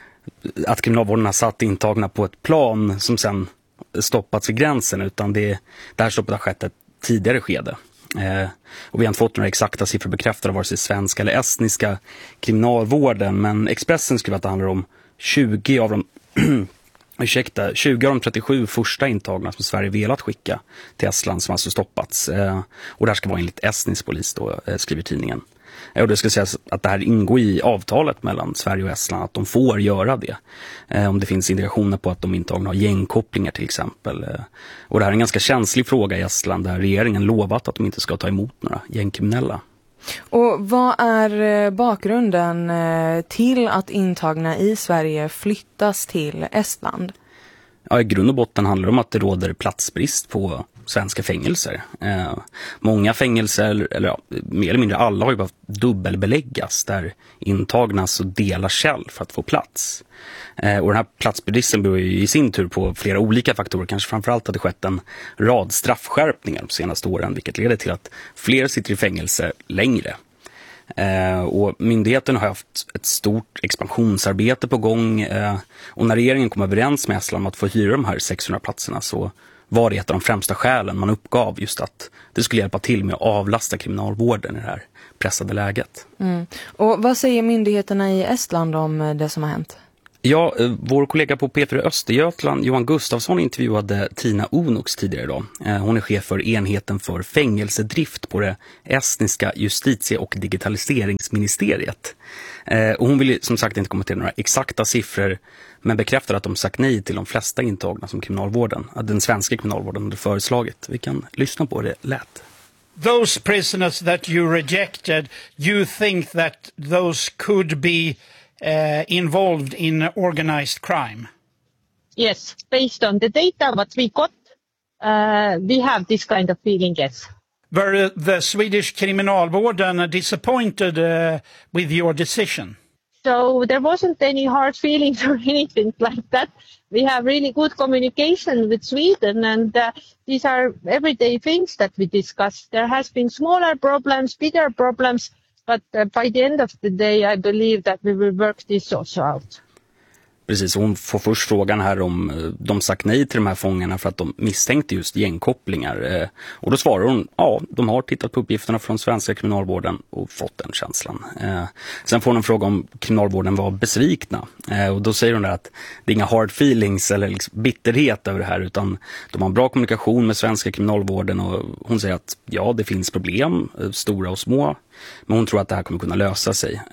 att kriminalvården har satt intagna på ett plan som sen stoppats vid gränsen utan det, det här stoppet har skett ett tidigare skede. Eh, och vi har inte fått några exakta siffror bekräftade vare sig svenska eller estniska kriminalvården, men Expressen skriver att det handlar om tjugo av de Ursäkta, tjugo av de trettiosju första intagna som Sverige velat skicka till Estland som alltså stoppats. Eh, och det här ska vara enligt estnisk polis då, eh, skriver tidningen. Eh, och det ska sägas att det här ingår i avtalet mellan Sverige och Estland att de får göra det. Eh, om det finns indikationer på att de intagna har gängkopplingar till exempel. Eh, och det här är en ganska känslig fråga i Estland där regeringen lovat att de inte ska ta emot några gängkriminella.
Och vad är bakgrunden till att intagna i Sverige flyttas till Estland?
Ja, i grund och botten handlar det om att det råder platsbrist på svenska fängelser. Eh, många fängelser, eller ja, mer eller mindre alla har ju bara dubbelbeläggas där intagna så delar käll för att få plats. Eh, och den här platsbristen beror ju i sin tur på flera olika faktorer. Kanske framförallt att det skett en rad straffskärpningar de senaste åren vilket leder till att fler sitter i fängelse längre. Eh, och myndigheten har haft ett stort expansionsarbete på gång eh, och när regeringen kom överens med Estland om att få hyra de här sexhundra platserna så var det ett av de främsta skälen man uppgav, just att det skulle hjälpa till med att avlasta kriminalvården i det här pressade läget.
Mm. Och vad säger myndigheterna i Estland om det som har hänt?
Ja, vår kollega på P fyra Östergötland, Johan Gustafsson, intervjuade Tina Unox tidigare idag. Hon är chef för enheten för fängelsedrift på det estniska justitie- och digitaliseringsministeriet. Och hon vill som sagt inte kommentera några exakta siffror, men bekräftar att de sagt nej till de flesta intagna som kriminalvården, att den svenska kriminalvården hade föreslagit. Vi kan lyssna på det lätt.
Those prisoners that you rejected, you think that those could be Uh, involved in organized crime?
Yes, based on the data what we got, uh, we have this kind of feeling, yes.
Were the Swedish Kriminalvården disappointed uh, with your decision?
So there wasn't any hard feelings or anything like that. We have really good communication with Sweden, and uh, these are everyday things that we discuss. There has been smaller problems, bigger problems, but uh, by the end of the day I believe that we will work this also out.
Precis, hon får först frågan här om de sagt nej till de här fångarna för att de misstänkte just gängkopplingar. Och då svarar hon, ja, de har tittat på uppgifterna från svenska kriminalvården och fått den känslan. Sen får hon en fråga om kriminalvården var besvikna. Och då säger hon där att det är inga hard feelings eller liksom bitterhet över det här, utan de har en bra kommunikation med svenska kriminalvården, och hon säger att ja, det finns problem, stora och små, men hon tror att det här kommer kunna lösa sig.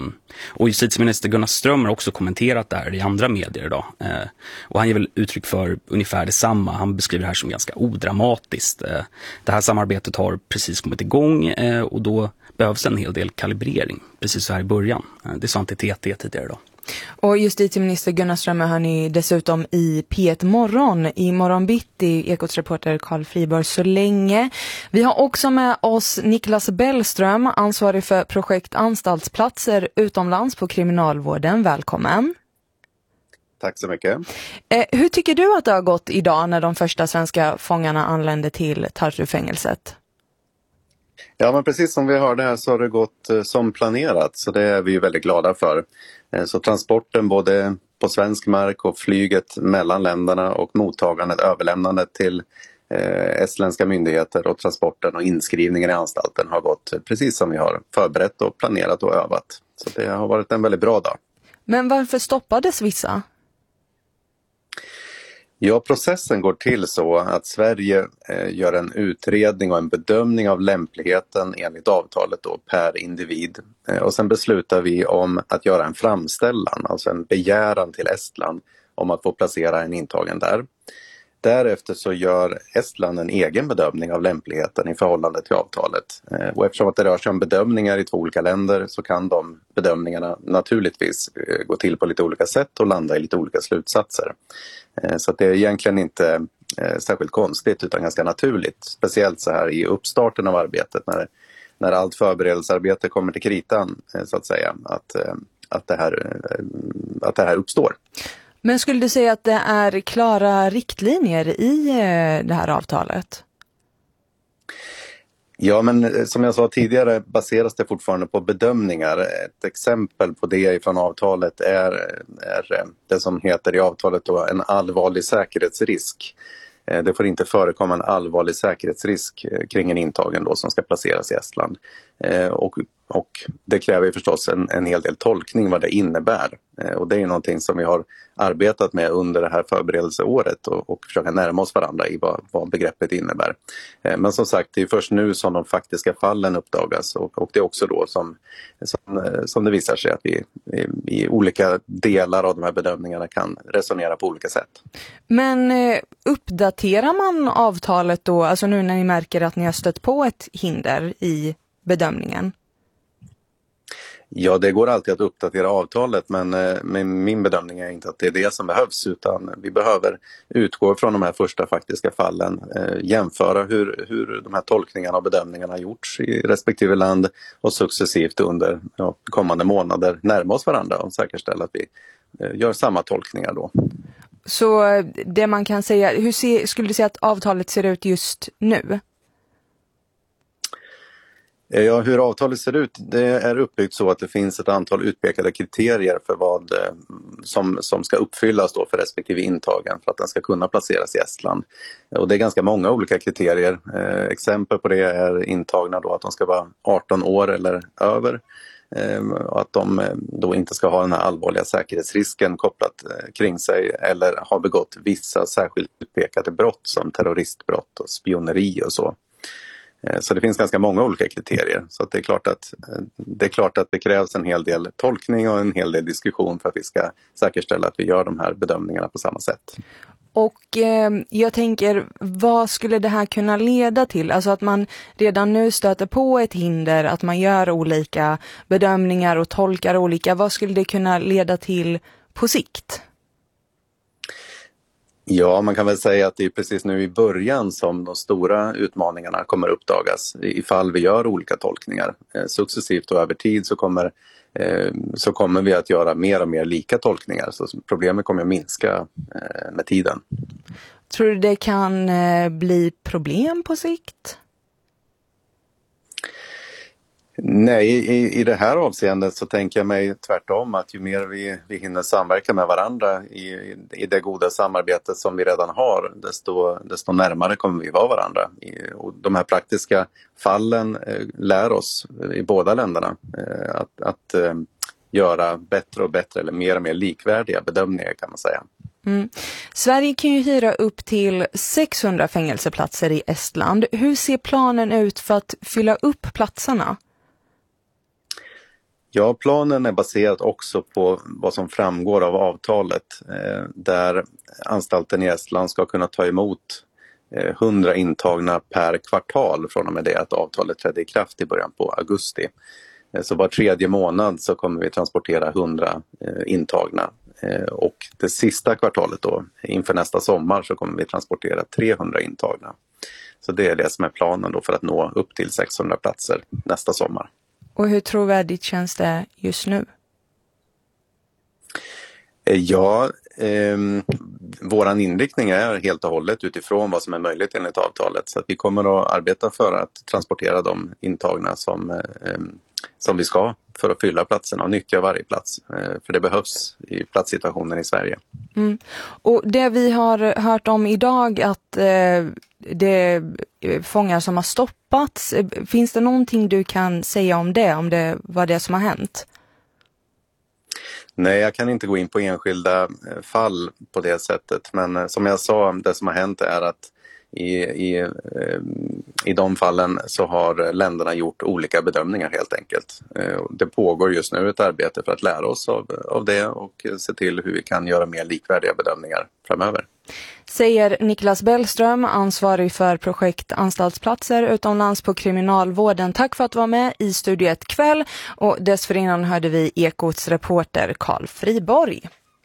Och justitieminister Gunnar Ström har också kommenterat det här i andra medier idag. Och han ger väl uttryck för ungefär detsamma. Han beskriver det här som ganska odramatiskt. Det här samarbetet har precis kommit igång och då behövs en hel del kalibrering, precis så här i början. Det sa han till T T tidigare idag.
Och justitieminister Gunnar Strömmer hör ni dessutom i P ett Morgon. I morgon bitti, Ekots reporter Carl Friberg så länge. Vi har också med oss Niklas Bellström, ansvarig för projekt anstaltsplatser utomlands på kriminalvården. Välkommen.
Tack så mycket.
Eh, hur tycker du att det har gått idag när de första svenska fångarna anlände till Tartu-fängelset?
Ja, men precis som vi hörde här så har det gått eh, som planerat, så det är vi väldigt glada för. Eh, så transporten både på svensk mark och flyget mellan länderna och mottagandet, överlämnandet till eh, estländska myndigheter och transporten och inskrivningen i anstalten har gått precis som vi har förberett och planerat och övat. Så det har varit en väldigt bra dag.
Men varför stoppades vissa?
Ja, processen går till så att Sverige eh, gör en utredning och en bedömning av lämpligheten enligt avtalet då, per individ. Eh, och sen beslutar vi om att göra en framställan, alltså en begäran till Estland om att få placera en intagen där. Därefter så gör Estland en egen bedömning av lämpligheten i förhållande till avtalet. Eh, och eftersom att det rör sig om bedömningar i två olika länder så kan de bedömningarna naturligtvis eh, gå till på lite olika sätt och landa i lite olika slutsatser. Eh, så att det är egentligen inte eh, särskilt konstigt utan ganska naturligt. Speciellt så här i uppstarten av arbetet när, när allt förberedelsearbete kommer till kritan eh, så att säga, att, eh, att, det här, eh, att det här uppstår.
Men skulle du säga att det är klara riktlinjer i det här avtalet?
Ja, men som jag sa tidigare baseras det fortfarande på bedömningar. Ett exempel på det från avtalet är, är det som heter i avtalet då en allvarlig säkerhetsrisk. Det får inte förekomma en allvarlig säkerhetsrisk kring en intagen då som ska placeras i Estland. Och, och det kräver förstås en, en hel del tolkning vad det innebär. Och det är någonting som vi har arbetat med under det här förberedelseåret och, och försöka närma oss varandra i vad, vad begreppet innebär. Men som sagt, det är först nu som de faktiska fallen uppdagas och, och det är också då som, som, som det visar sig att vi i, i olika delar av de här bedömningarna kan resonera på olika sätt.
Men uppdaterar man avtalet då, alltså nu när ni märker att ni har stött på ett hinder i bedömningen?
Ja, det går alltid att uppdatera avtalet, men, men min bedömning är inte att det är det som behövs, utan vi behöver utgå från de här första faktiska fallen, eh, jämföra hur, hur de här tolkningarna och bedömningarna har gjorts i respektive land och successivt under ja, kommande månader närma oss varandra och säkerställa att vi eh, gör samma tolkningar då.
Så det man kan säga, hur se, skulle du säga att avtalet ser ut just nu?
Ja, hur avtalet ser ut, det är uppbyggt så att det finns ett antal utpekade kriterier för vad som, som ska uppfyllas då för respektive intagen för att den ska kunna placeras i Estland. Och det är ganska många olika kriterier. Eh, exempel på det är intagna då att de ska vara arton år eller över. Och att de då inte ska ha den här allvarliga säkerhetsrisken kopplat kring sig eller ha begått vissa särskilt utpekade brott som terroristbrott och spioneri och så. Så det finns ganska många olika kriterier. Så att det, är klart att, det är klart att det krävs en hel del tolkning och en hel del diskussion för att vi ska säkerställa att vi gör de här bedömningarna på samma sätt.
Och eh, jag tänker, vad skulle det här kunna leda till? Alltså att man redan nu stöter på ett hinder, att man gör olika bedömningar och tolkar olika. Vad skulle det kunna leda till på sikt?
Ja, man kan väl säga att det är precis nu i början som de stora utmaningarna kommer uppdagas ifall vi gör olika tolkningar. Eh, successivt och över tid så kommer så kommer vi att göra mer och mer lika tolkningar. Så problemet kommer att minska med tiden.
Tror du det kan bli problem på sikt?
Nej, i, i det här avseendet så tänker jag mig tvärtom att ju mer vi, vi hinner samverka med varandra i, i det goda samarbetet som vi redan har, desto, desto närmare kommer vi vara varandra. I, och de här praktiska fallen eh, lär oss i båda länderna eh, att, att eh, göra bättre och bättre eller mer och mer likvärdiga bedömningar kan man säga.
Mm. Sverige kan ju hyra upp till sexhundra fängelseplatser i Estland. Hur ser planen ut för att fylla upp platserna?
Ja, planen är baserad också på vad som framgår av avtalet eh, där anstalten i Estland ska kunna ta emot eh, hundra intagna per kvartal från och med det att avtalet trädde i kraft i början på augusti. Eh, så var tredje månad så kommer vi transportera hundra eh, intagna eh, och det sista kvartalet då inför nästa sommar så kommer vi transportera trehundra intagna. Så det är det som är planen då för att nå upp till sexhundra platser nästa sommar.
Och hur trovärdigt känns det just nu?
Ja, eh, våran inriktning är helt och hållet utifrån vad som är möjligt enligt avtalet. Så att vi kommer att arbeta för att transportera de intagna som, eh, som vi ska för att fylla platserna och nyttja varje plats. Eh, för det behövs i platssituationen i Sverige.
Mm. Och det vi har hört om idag att eh, det är fångar som har stoppats. Finns det någonting du kan säga om det, om det var det som har hänt?
Nej, jag kan inte gå in på enskilda fall på det sättet. Men som jag sa, det som har hänt är att i, i, i de fallen så har länderna gjort olika bedömningar helt enkelt. Det pågår just nu ett arbete för att lära oss av, av det och se till hur vi kan göra mer likvärdiga bedömningar framöver.
Säger Niklas Bellström, ansvarig för projekt anstaltsplatser utomlands på kriminalvården. Tack för att du var med i Studio ett kväll och dessförinnan hörde vi Ekots reporter Carl Friborg.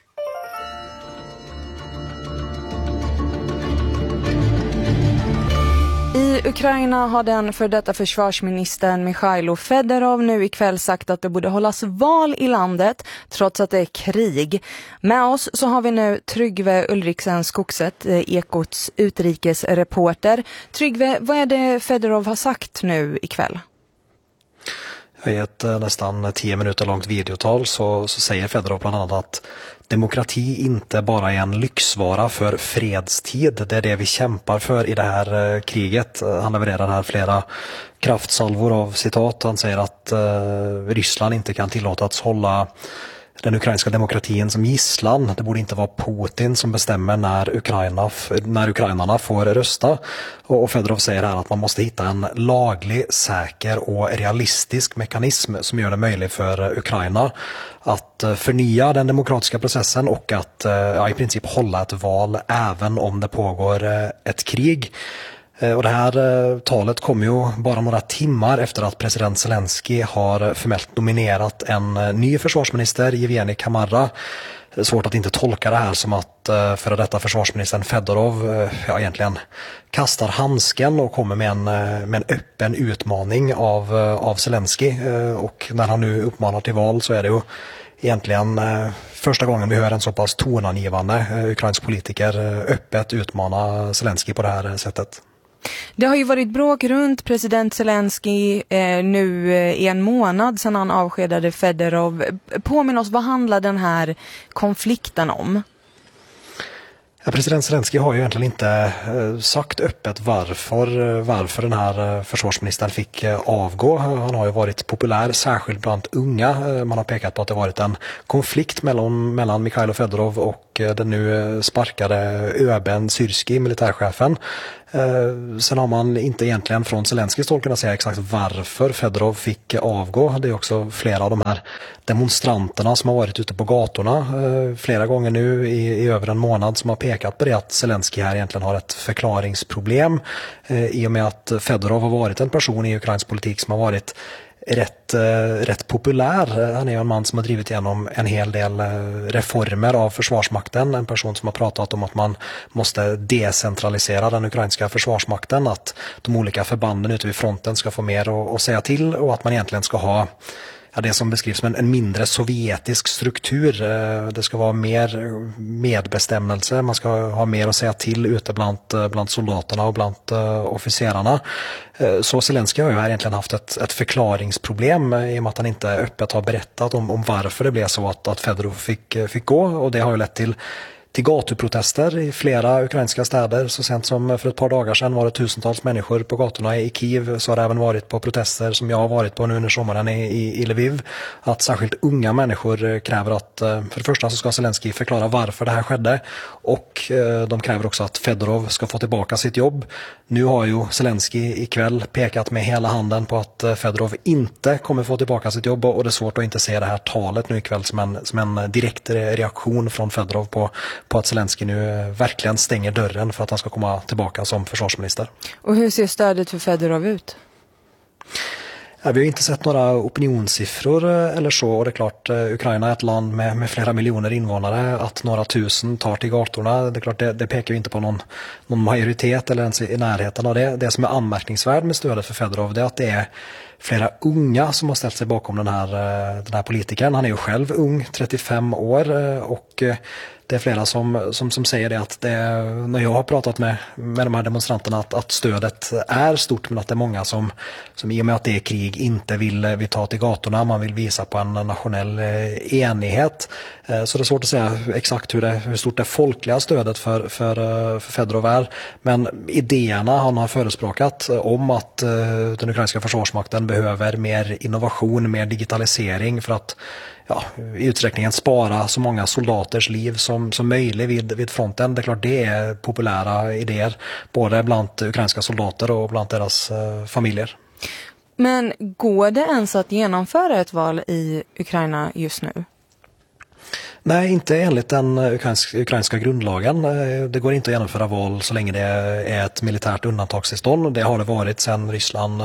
I Ukraina har den för detta försvarsministern Mikhailo Fedorov nu ikväll sagt att det borde hållas val i landet trots att det är krig. Med oss så har vi nu Tryggve Ulriksen Skogset, Ekots utrikesreporter. Tryggve, vad är det Fedorov har sagt nu ikväll?
I ett nästan tio minuter långt videotal så, så säger Fedorov bland annat att demokrati inte bara är en lyxvara för fredstid. Det är det vi kämpar för i det här kriget. Han levererar här flera kraftsalvor av citat. Han säger att eh, Ryssland inte kan tillåtas hålla den ukrainska demokratin som gisslan. Det borde inte vara Putin som bestämmer när, Ukraina, när ukrainarna får rösta. Och Fedorov säger här att man måste hitta en laglig, säker och realistisk mekanism som gör det möjligt för Ukraina att förnya den demokratiska processen och att ja, i princip hålla ett val även om det pågår ett krig. Och det här talet kom ju bara några timmar efter att president Zelensky har formellt nominerat en ny försvarsminister, Evgeni Kamara. Svårt att inte tolka det här som att före detta försvarsministern Fedorov ja, egentligen kastar handsken och kommer med en, med en öppen utmaning av, av Zelensky. Och när han nu uppmanar till val så är det ju egentligen första gången vi hör en så pass tonangivande ukrainsk politiker öppet utmana Zelensky på det här sättet.
Det har ju varit bråk runt president Zelensky eh, nu eh, i en månad sedan han avskedade Fedorov. Påminn oss, vad handlar den här konflikten om?
Ja, president Zelensky har ju egentligen inte eh, sagt öppet varför, varför den här eh, försvarsministern fick eh, avgå. Han har ju varit populär, särskilt bland unga. Eh, man har pekat på att det varit en konflikt mellan, mellan Mikhailo Fedorov och eh, den nu eh, sparkade ÖBen Syrski, militärchefen. Eh, sen har man inte egentligen från Zelenskys håll kunnat säga exakt varför Fedorov fick avgå. Det är också flera av de här demonstranterna som har varit ute på gatorna eh, flera gånger nu i, i över en månad som har pekat på det att Zelensky här egentligen har ett förklaringsproblem eh, i och med att Fedorov har varit en person i ukrainsk politik som har varit rätt, eh, rätt populär. Han är ju en man som har drivit igenom en hel del eh, reformer av försvarsmakten. En person som har pratat om att man måste decentralisera den ukrainska försvarsmakten. Att de olika förbanden ute vid fronten ska få mer att, att säga till och att man egentligen ska ha ja, det som beskrivs som en, en mindre sovjetisk struktur. Det ska vara mer medbestämmelse, man ska ha mer att säga till ute bland, bland soldaterna och bland uh, officerarna. Så Zelensky har ju här egentligen haft ett, ett förklaringsproblem i och med att han inte öppet har berättat om, om varför det blev så att, att Fedorov fick, fick gå, och det har ju lett till till gatuprotester i flera ukrainska städer. Så sent som för ett par dagar sedan var det tusentals människor på gatorna i Kiev. Så har det även varit på protester som jag har varit på nu under sommaren i, i, i Lviv. Att särskilt unga människor kräver att, för det första så ska Zelensky förklara varför det här skedde. Och de kräver också att Fedorov ska få tillbaka sitt jobb. Nu har ju Zelensky ikväll pekat med hela handen på att Fedorov inte kommer få tillbaka sitt jobb. Och det är svårt att inte se det här talet nu ikväll som en, som en direkt reaktion från Fedorov på på att Zelensky nu verkligen stänger dörren för att han ska komma tillbaka som försvarsminister.
Och hur ser stödet för Fedorov ut?
Ja, vi har inte sett några opinionssiffror eller så, och det är klart, Ukraina är ett land med, med flera miljoner invånare. Att några tusen tar till gatorna, det är klart, det, det pekar ju inte på någon, någon majoritet eller ens i närheten av det. Det som är anmärkningsvärt med stödet för Fedorov, det är att det är flera unga som har ställt sig bakom den här, den här politikern. Han är ju själv ung, trettiofem år, och det är flera som, som, som säger det att det, när jag har pratat med, med de här demonstranterna, att, att stödet är stort, men att det är många som, som i och med att det är krig inte vill, vill ta till gatorna. Man vill visa på en nationell enighet. Så det är svårt att säga exakt hur, det, hur stort det folkliga stödet för, för, för Fedorov är. Men idéerna han har förespråkat om att den ukrainska försvarsmakten behöver mer innovation, mer digitalisering för att ja, i utsträckningen spara så många soldaters liv som, som möjligt vid, vid fronten. Det är klart, det är populära idéer både bland ukrainska soldater och bland deras eh, familjer.
Men går det ens att genomföra ett val i Ukraina just nu?
Nej, inte enligt den ukrainska, ukrainska grundlagen. Det går inte att genomföra val så länge det är ett militärt undantagstillstånd. Det har det varit sedan Ryssland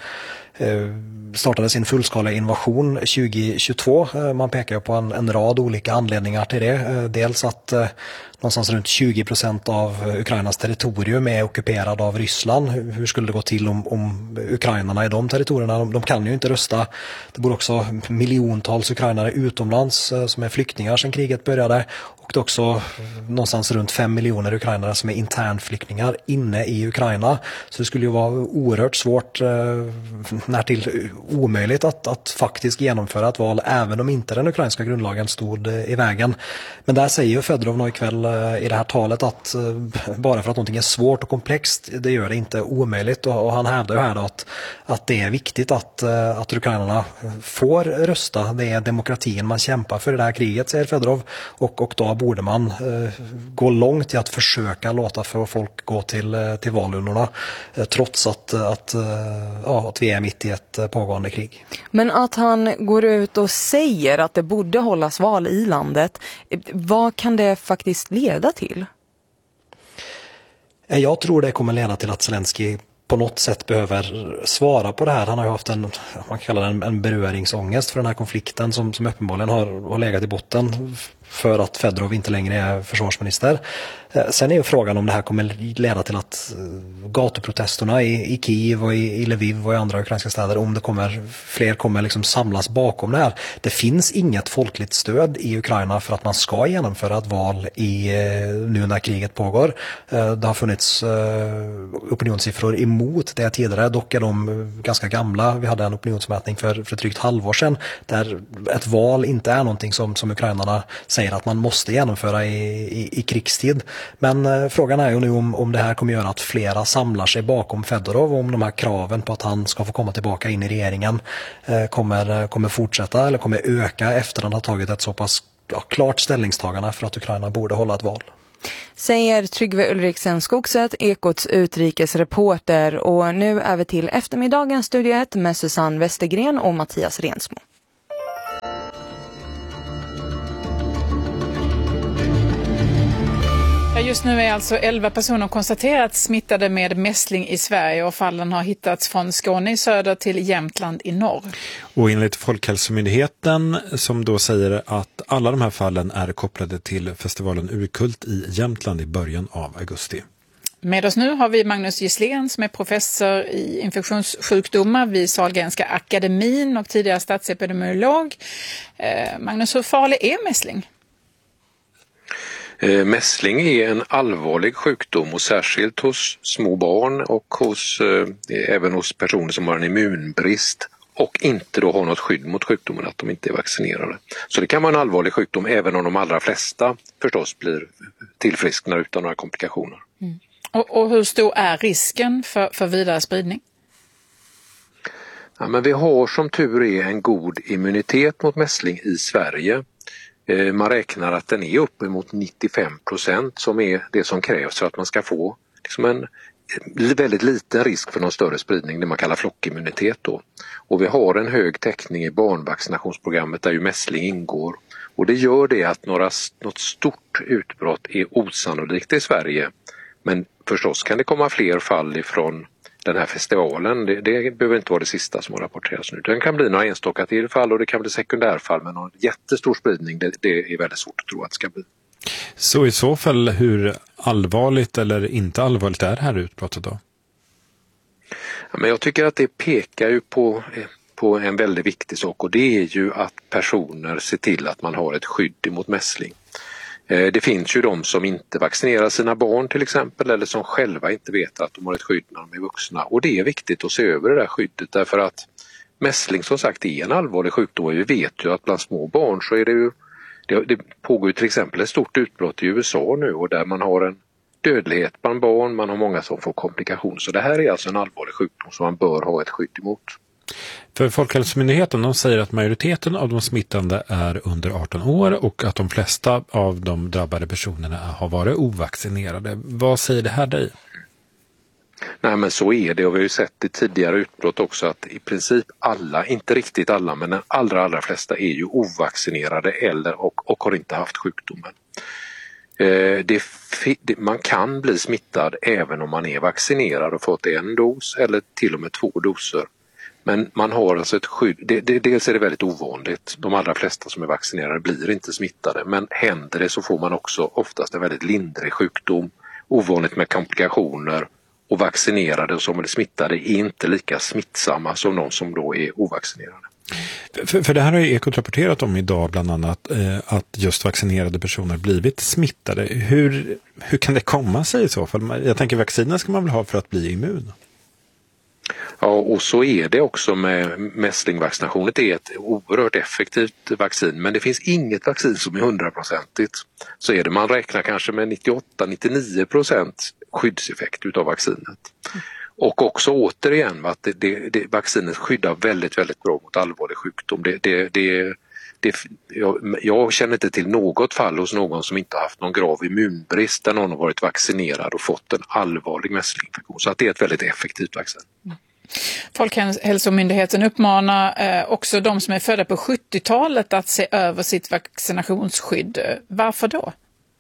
startade sin fullskaliga invasion tjugohundratjugotvå. Man pekar på en, en rad olika anledningar till det. Dels att någonstans runt tjugo procent av Ukrainas territorium är ockuperad av Ryssland. Hur skulle det gå till om, om ukrainarna i de territorierna? De, de kan ju inte rösta. Det bor också miljontals ukrainare utomlands som är flyktingar sedan kriget började. Och det är också någonstans runt fem miljoner ukrainare som är internflyktingar inne i Ukraina. Så det skulle ju vara oerhört svårt, närtill omöjligt att, att faktiskt genomföra ett val, även om inte den ukrainska grundlagen stod i vägen. Men där säger ju Fedorov nu ikväll i det här talet att bara för att någonting är svårt och komplext, det gör det inte omöjligt. Och, och han hävdar ju här då att, att det är viktigt att, att ukrainarna får rösta. Det är demokratin man kämpar för i det här kriget, säger Fedorov. Och, och då borde man eh, gå långt i att försöka låta för folk gå till, till valurnorna eh, trots att, att, eh, ja, att vi är mitt i ett pågående krig.
Men att han går ut och säger att det borde hållas val i landet, vad kan det faktiskt leda till?
Jag tror det kommer leda till att Zelensky på något sätt behöver svara på det här. Han har ju haft en, man kallar det en, en beröringsångest för den här konflikten som, som uppenbarligen har, har legat i botten för att Fedorov inte längre är försvarsminister. Sen är ju frågan om det här kommer leda till att gatuprotesterna i, i Kiev och i, i Lviv och i andra ukrainska städer, om det kommer, fler kommer liksom samlas bakom det här. Det finns inget folkligt stöd i Ukraina för att man ska genomföra ett val i, nu när kriget pågår. Det har funnits opinionssiffror emot det tidigare, dock är de ganska gamla. Vi hade en opinionsmätning för, för drygt halvår sedan där ett val inte är någonting som, som ukrainarna säger att man måste genomföra i, i, i krigstid. Men eh, frågan är ju nu om, om det här kommer göra att flera samlar sig bakom Fedorov, och om de här kraven på att han ska få komma tillbaka in i regeringen eh, kommer, kommer fortsätta eller kommer öka efter att han har tagit ett så pass ja, klart ställningstagande för att Ukraina borde hålla ett val.
Säger Tryggve Ulriksen Skogset, Ekots utrikesreporter. Och nu över till eftermiddagens Studio ett med Susanne Westergren och Mattias Rensmo.
Just nu är alltså elva personer konstaterat smittade med mässling i Sverige, och fallen har hittats från Skåne i söder till Jämtland i norr.
Och enligt Folkhälsomyndigheten, som då säger att alla de här fallen är kopplade till festivalen Urkult i Jämtland i början av augusti.
Med oss nu har vi Magnus Gisslén som är professor i infektionssjukdomar vid Sahlgrenska akademin och tidigare statsepidemiolog. Eh, Magnus, hur farlig är mässling?
Mässling är en allvarlig sjukdom, och särskilt hos små barn och hos, eh, även hos personer som har en immunbrist och inte då har något skydd mot sjukdomen, att de inte är vaccinerade. Så det kan vara en allvarlig sjukdom även om de allra flesta förstås blir tillfrisknar utan några komplikationer.
Mm. Och, och hur stor är risken för, för vidare spridning?
Ja, men vi har som tur är en god immunitet mot mässling i Sverige. Man räknar att den är uppemot nittiofem procent som är det som krävs för att man ska få liksom en väldigt liten risk för någon större spridning, det man kallar flockimmunitet då. Och vi har en hög täckning i barnvaccinationsprogrammet där ju mässling ingår. Och det gör det att några, något stort utbrott är osannolikt i Sverige. Men förstås kan det komma fler fall ifrån den här festivalen. Det, det behöver inte vara det sista som har rapporterats nu. Den kan bli några enstaka tillfall och det kan bli sekundärfall, men någon jättestor spridning, det, det är väldigt svårt att tro att det ska bli.
Så i så fall, hur allvarligt eller inte allvarligt är det här utbrottet då?
Ja, men jag tycker att det pekar ju på, på en väldigt viktig sak, och det är ju att personer ser till att man har ett skydd mot mässling. Det finns ju de som inte vaccinerar sina barn till exempel, eller som själva inte vet att de har ett skydd när de är vuxna. Och det är viktigt att se över det där skyddet, därför att mässling som sagt är en allvarlig sjukdom. Vi vet ju att bland små barn så är det ju, det, det pågår ju till exempel ett stort utbrott i U S A nu, och där man har en dödlighet bland barn, man har många som får komplikationer. Så det här är alltså en allvarlig sjukdom som man bör ha ett skydd emot.
För Folkhälsomyndigheten, de säger att majoriteten av de smittande är under arton år och att de flesta av de drabbade personerna har varit ovaccinerade. Vad säger det här dig?
Nej, men så är det, och vi har ju sett i tidigare utbrott också att i princip alla, inte riktigt alla, men den allra allra flesta är ju ovaccinerade eller och, och har inte haft sjukdomen. Eh, det, det, man kan bli smittad även om man är vaccinerad och fått en dos eller till och med två doser. Men man har alltså ett skydd, det, det, dels är det väldigt ovanligt, de allra flesta som är vaccinerade blir inte smittade, men händer det så får man också oftast en väldigt lindrig sjukdom, ovanligt med komplikationer, och vaccinerade som är smittade är inte lika smittsamma som de som då är ovaccinerade.
För, för det här har ju Ekot rapporterat om idag bland annat, eh, att just vaccinerade personer blivit smittade. Hur, hur kan det komma sig i så fall? Jag tänker vacciner ska man väl ha för att bli immun?
Ja, och så är det också med mässlingvaccinationen. Det är ett oerhört effektivt vaccin, men det finns inget vaccin som är hundraprocentigt. Så är det, man räknar kanske med nittioåtta till nittionio procent skyddseffekt utav vaccinet. Och också återigen att det, det, det, vaccinet skyddar väldigt, väldigt bra mot allvarlig sjukdom. Det, det, det, det, jag, jag känner inte till något fall hos någon som inte har haft någon grav immunbrist där någon har varit vaccinerad och fått en allvarlig mässlinginfektion. Så att det är ett väldigt effektivt vaccin.
Mm. Folkhälsomyndigheten uppmanar eh, också de som är födda på sjuttiotalet att se över sitt vaccinationsskydd. Varför då?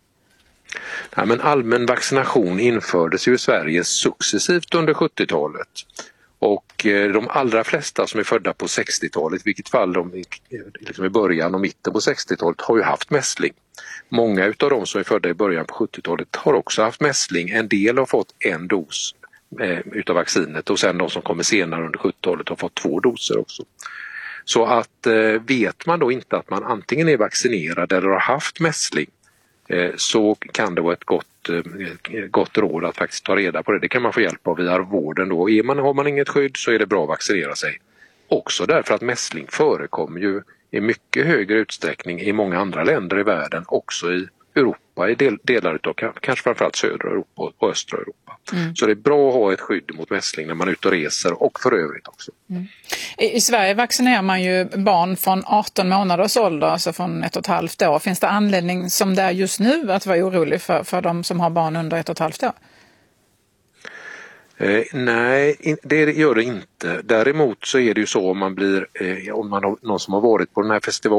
Ja, men allmän vaccination infördes ju i Sverige successivt under sjuttiotalet. Och eh, de allra flesta som är födda på sextiotalet, i vilket fall de i, liksom i början och mitten på sextiotalet, har ju haft mässling. Många utav de som är födda i början på sjuttiotalet har också haft mässling. En del har fått en dos eh, utav vaccinet och sen de som kommer senare under sjuttiotalet har fått två doser också. Så att eh, vet man då inte att man antingen är vaccinerad eller har haft mässling, eh, så kan det vara ett gott, eh, gott råd att faktiskt ta reda på det. Det kan man få hjälp av via vården då. Är man, har man inget skydd så är det bra att vaccinera sig. Också därför att mässling förekommer ju i mycket högre utsträckning i många andra länder i världen, också i Europa, i del, delar av kanske framförallt södra Europa och östra Europa. Mm. Så det är bra att ha ett skydd mot mässling när man är ute och reser och för övrigt också.
Mm. I, I Sverige vaccinerar man ju barn från arton månaders ålder, alltså från ett och ett halvt år. Finns det anledning som det är just nu att vara orolig för, för de som har barn under ett och ett halvt år?
Eh, nej, det gör det inte. Däremot så är det ju så om man blir, eh, om man har någon som har varit på den här festivalen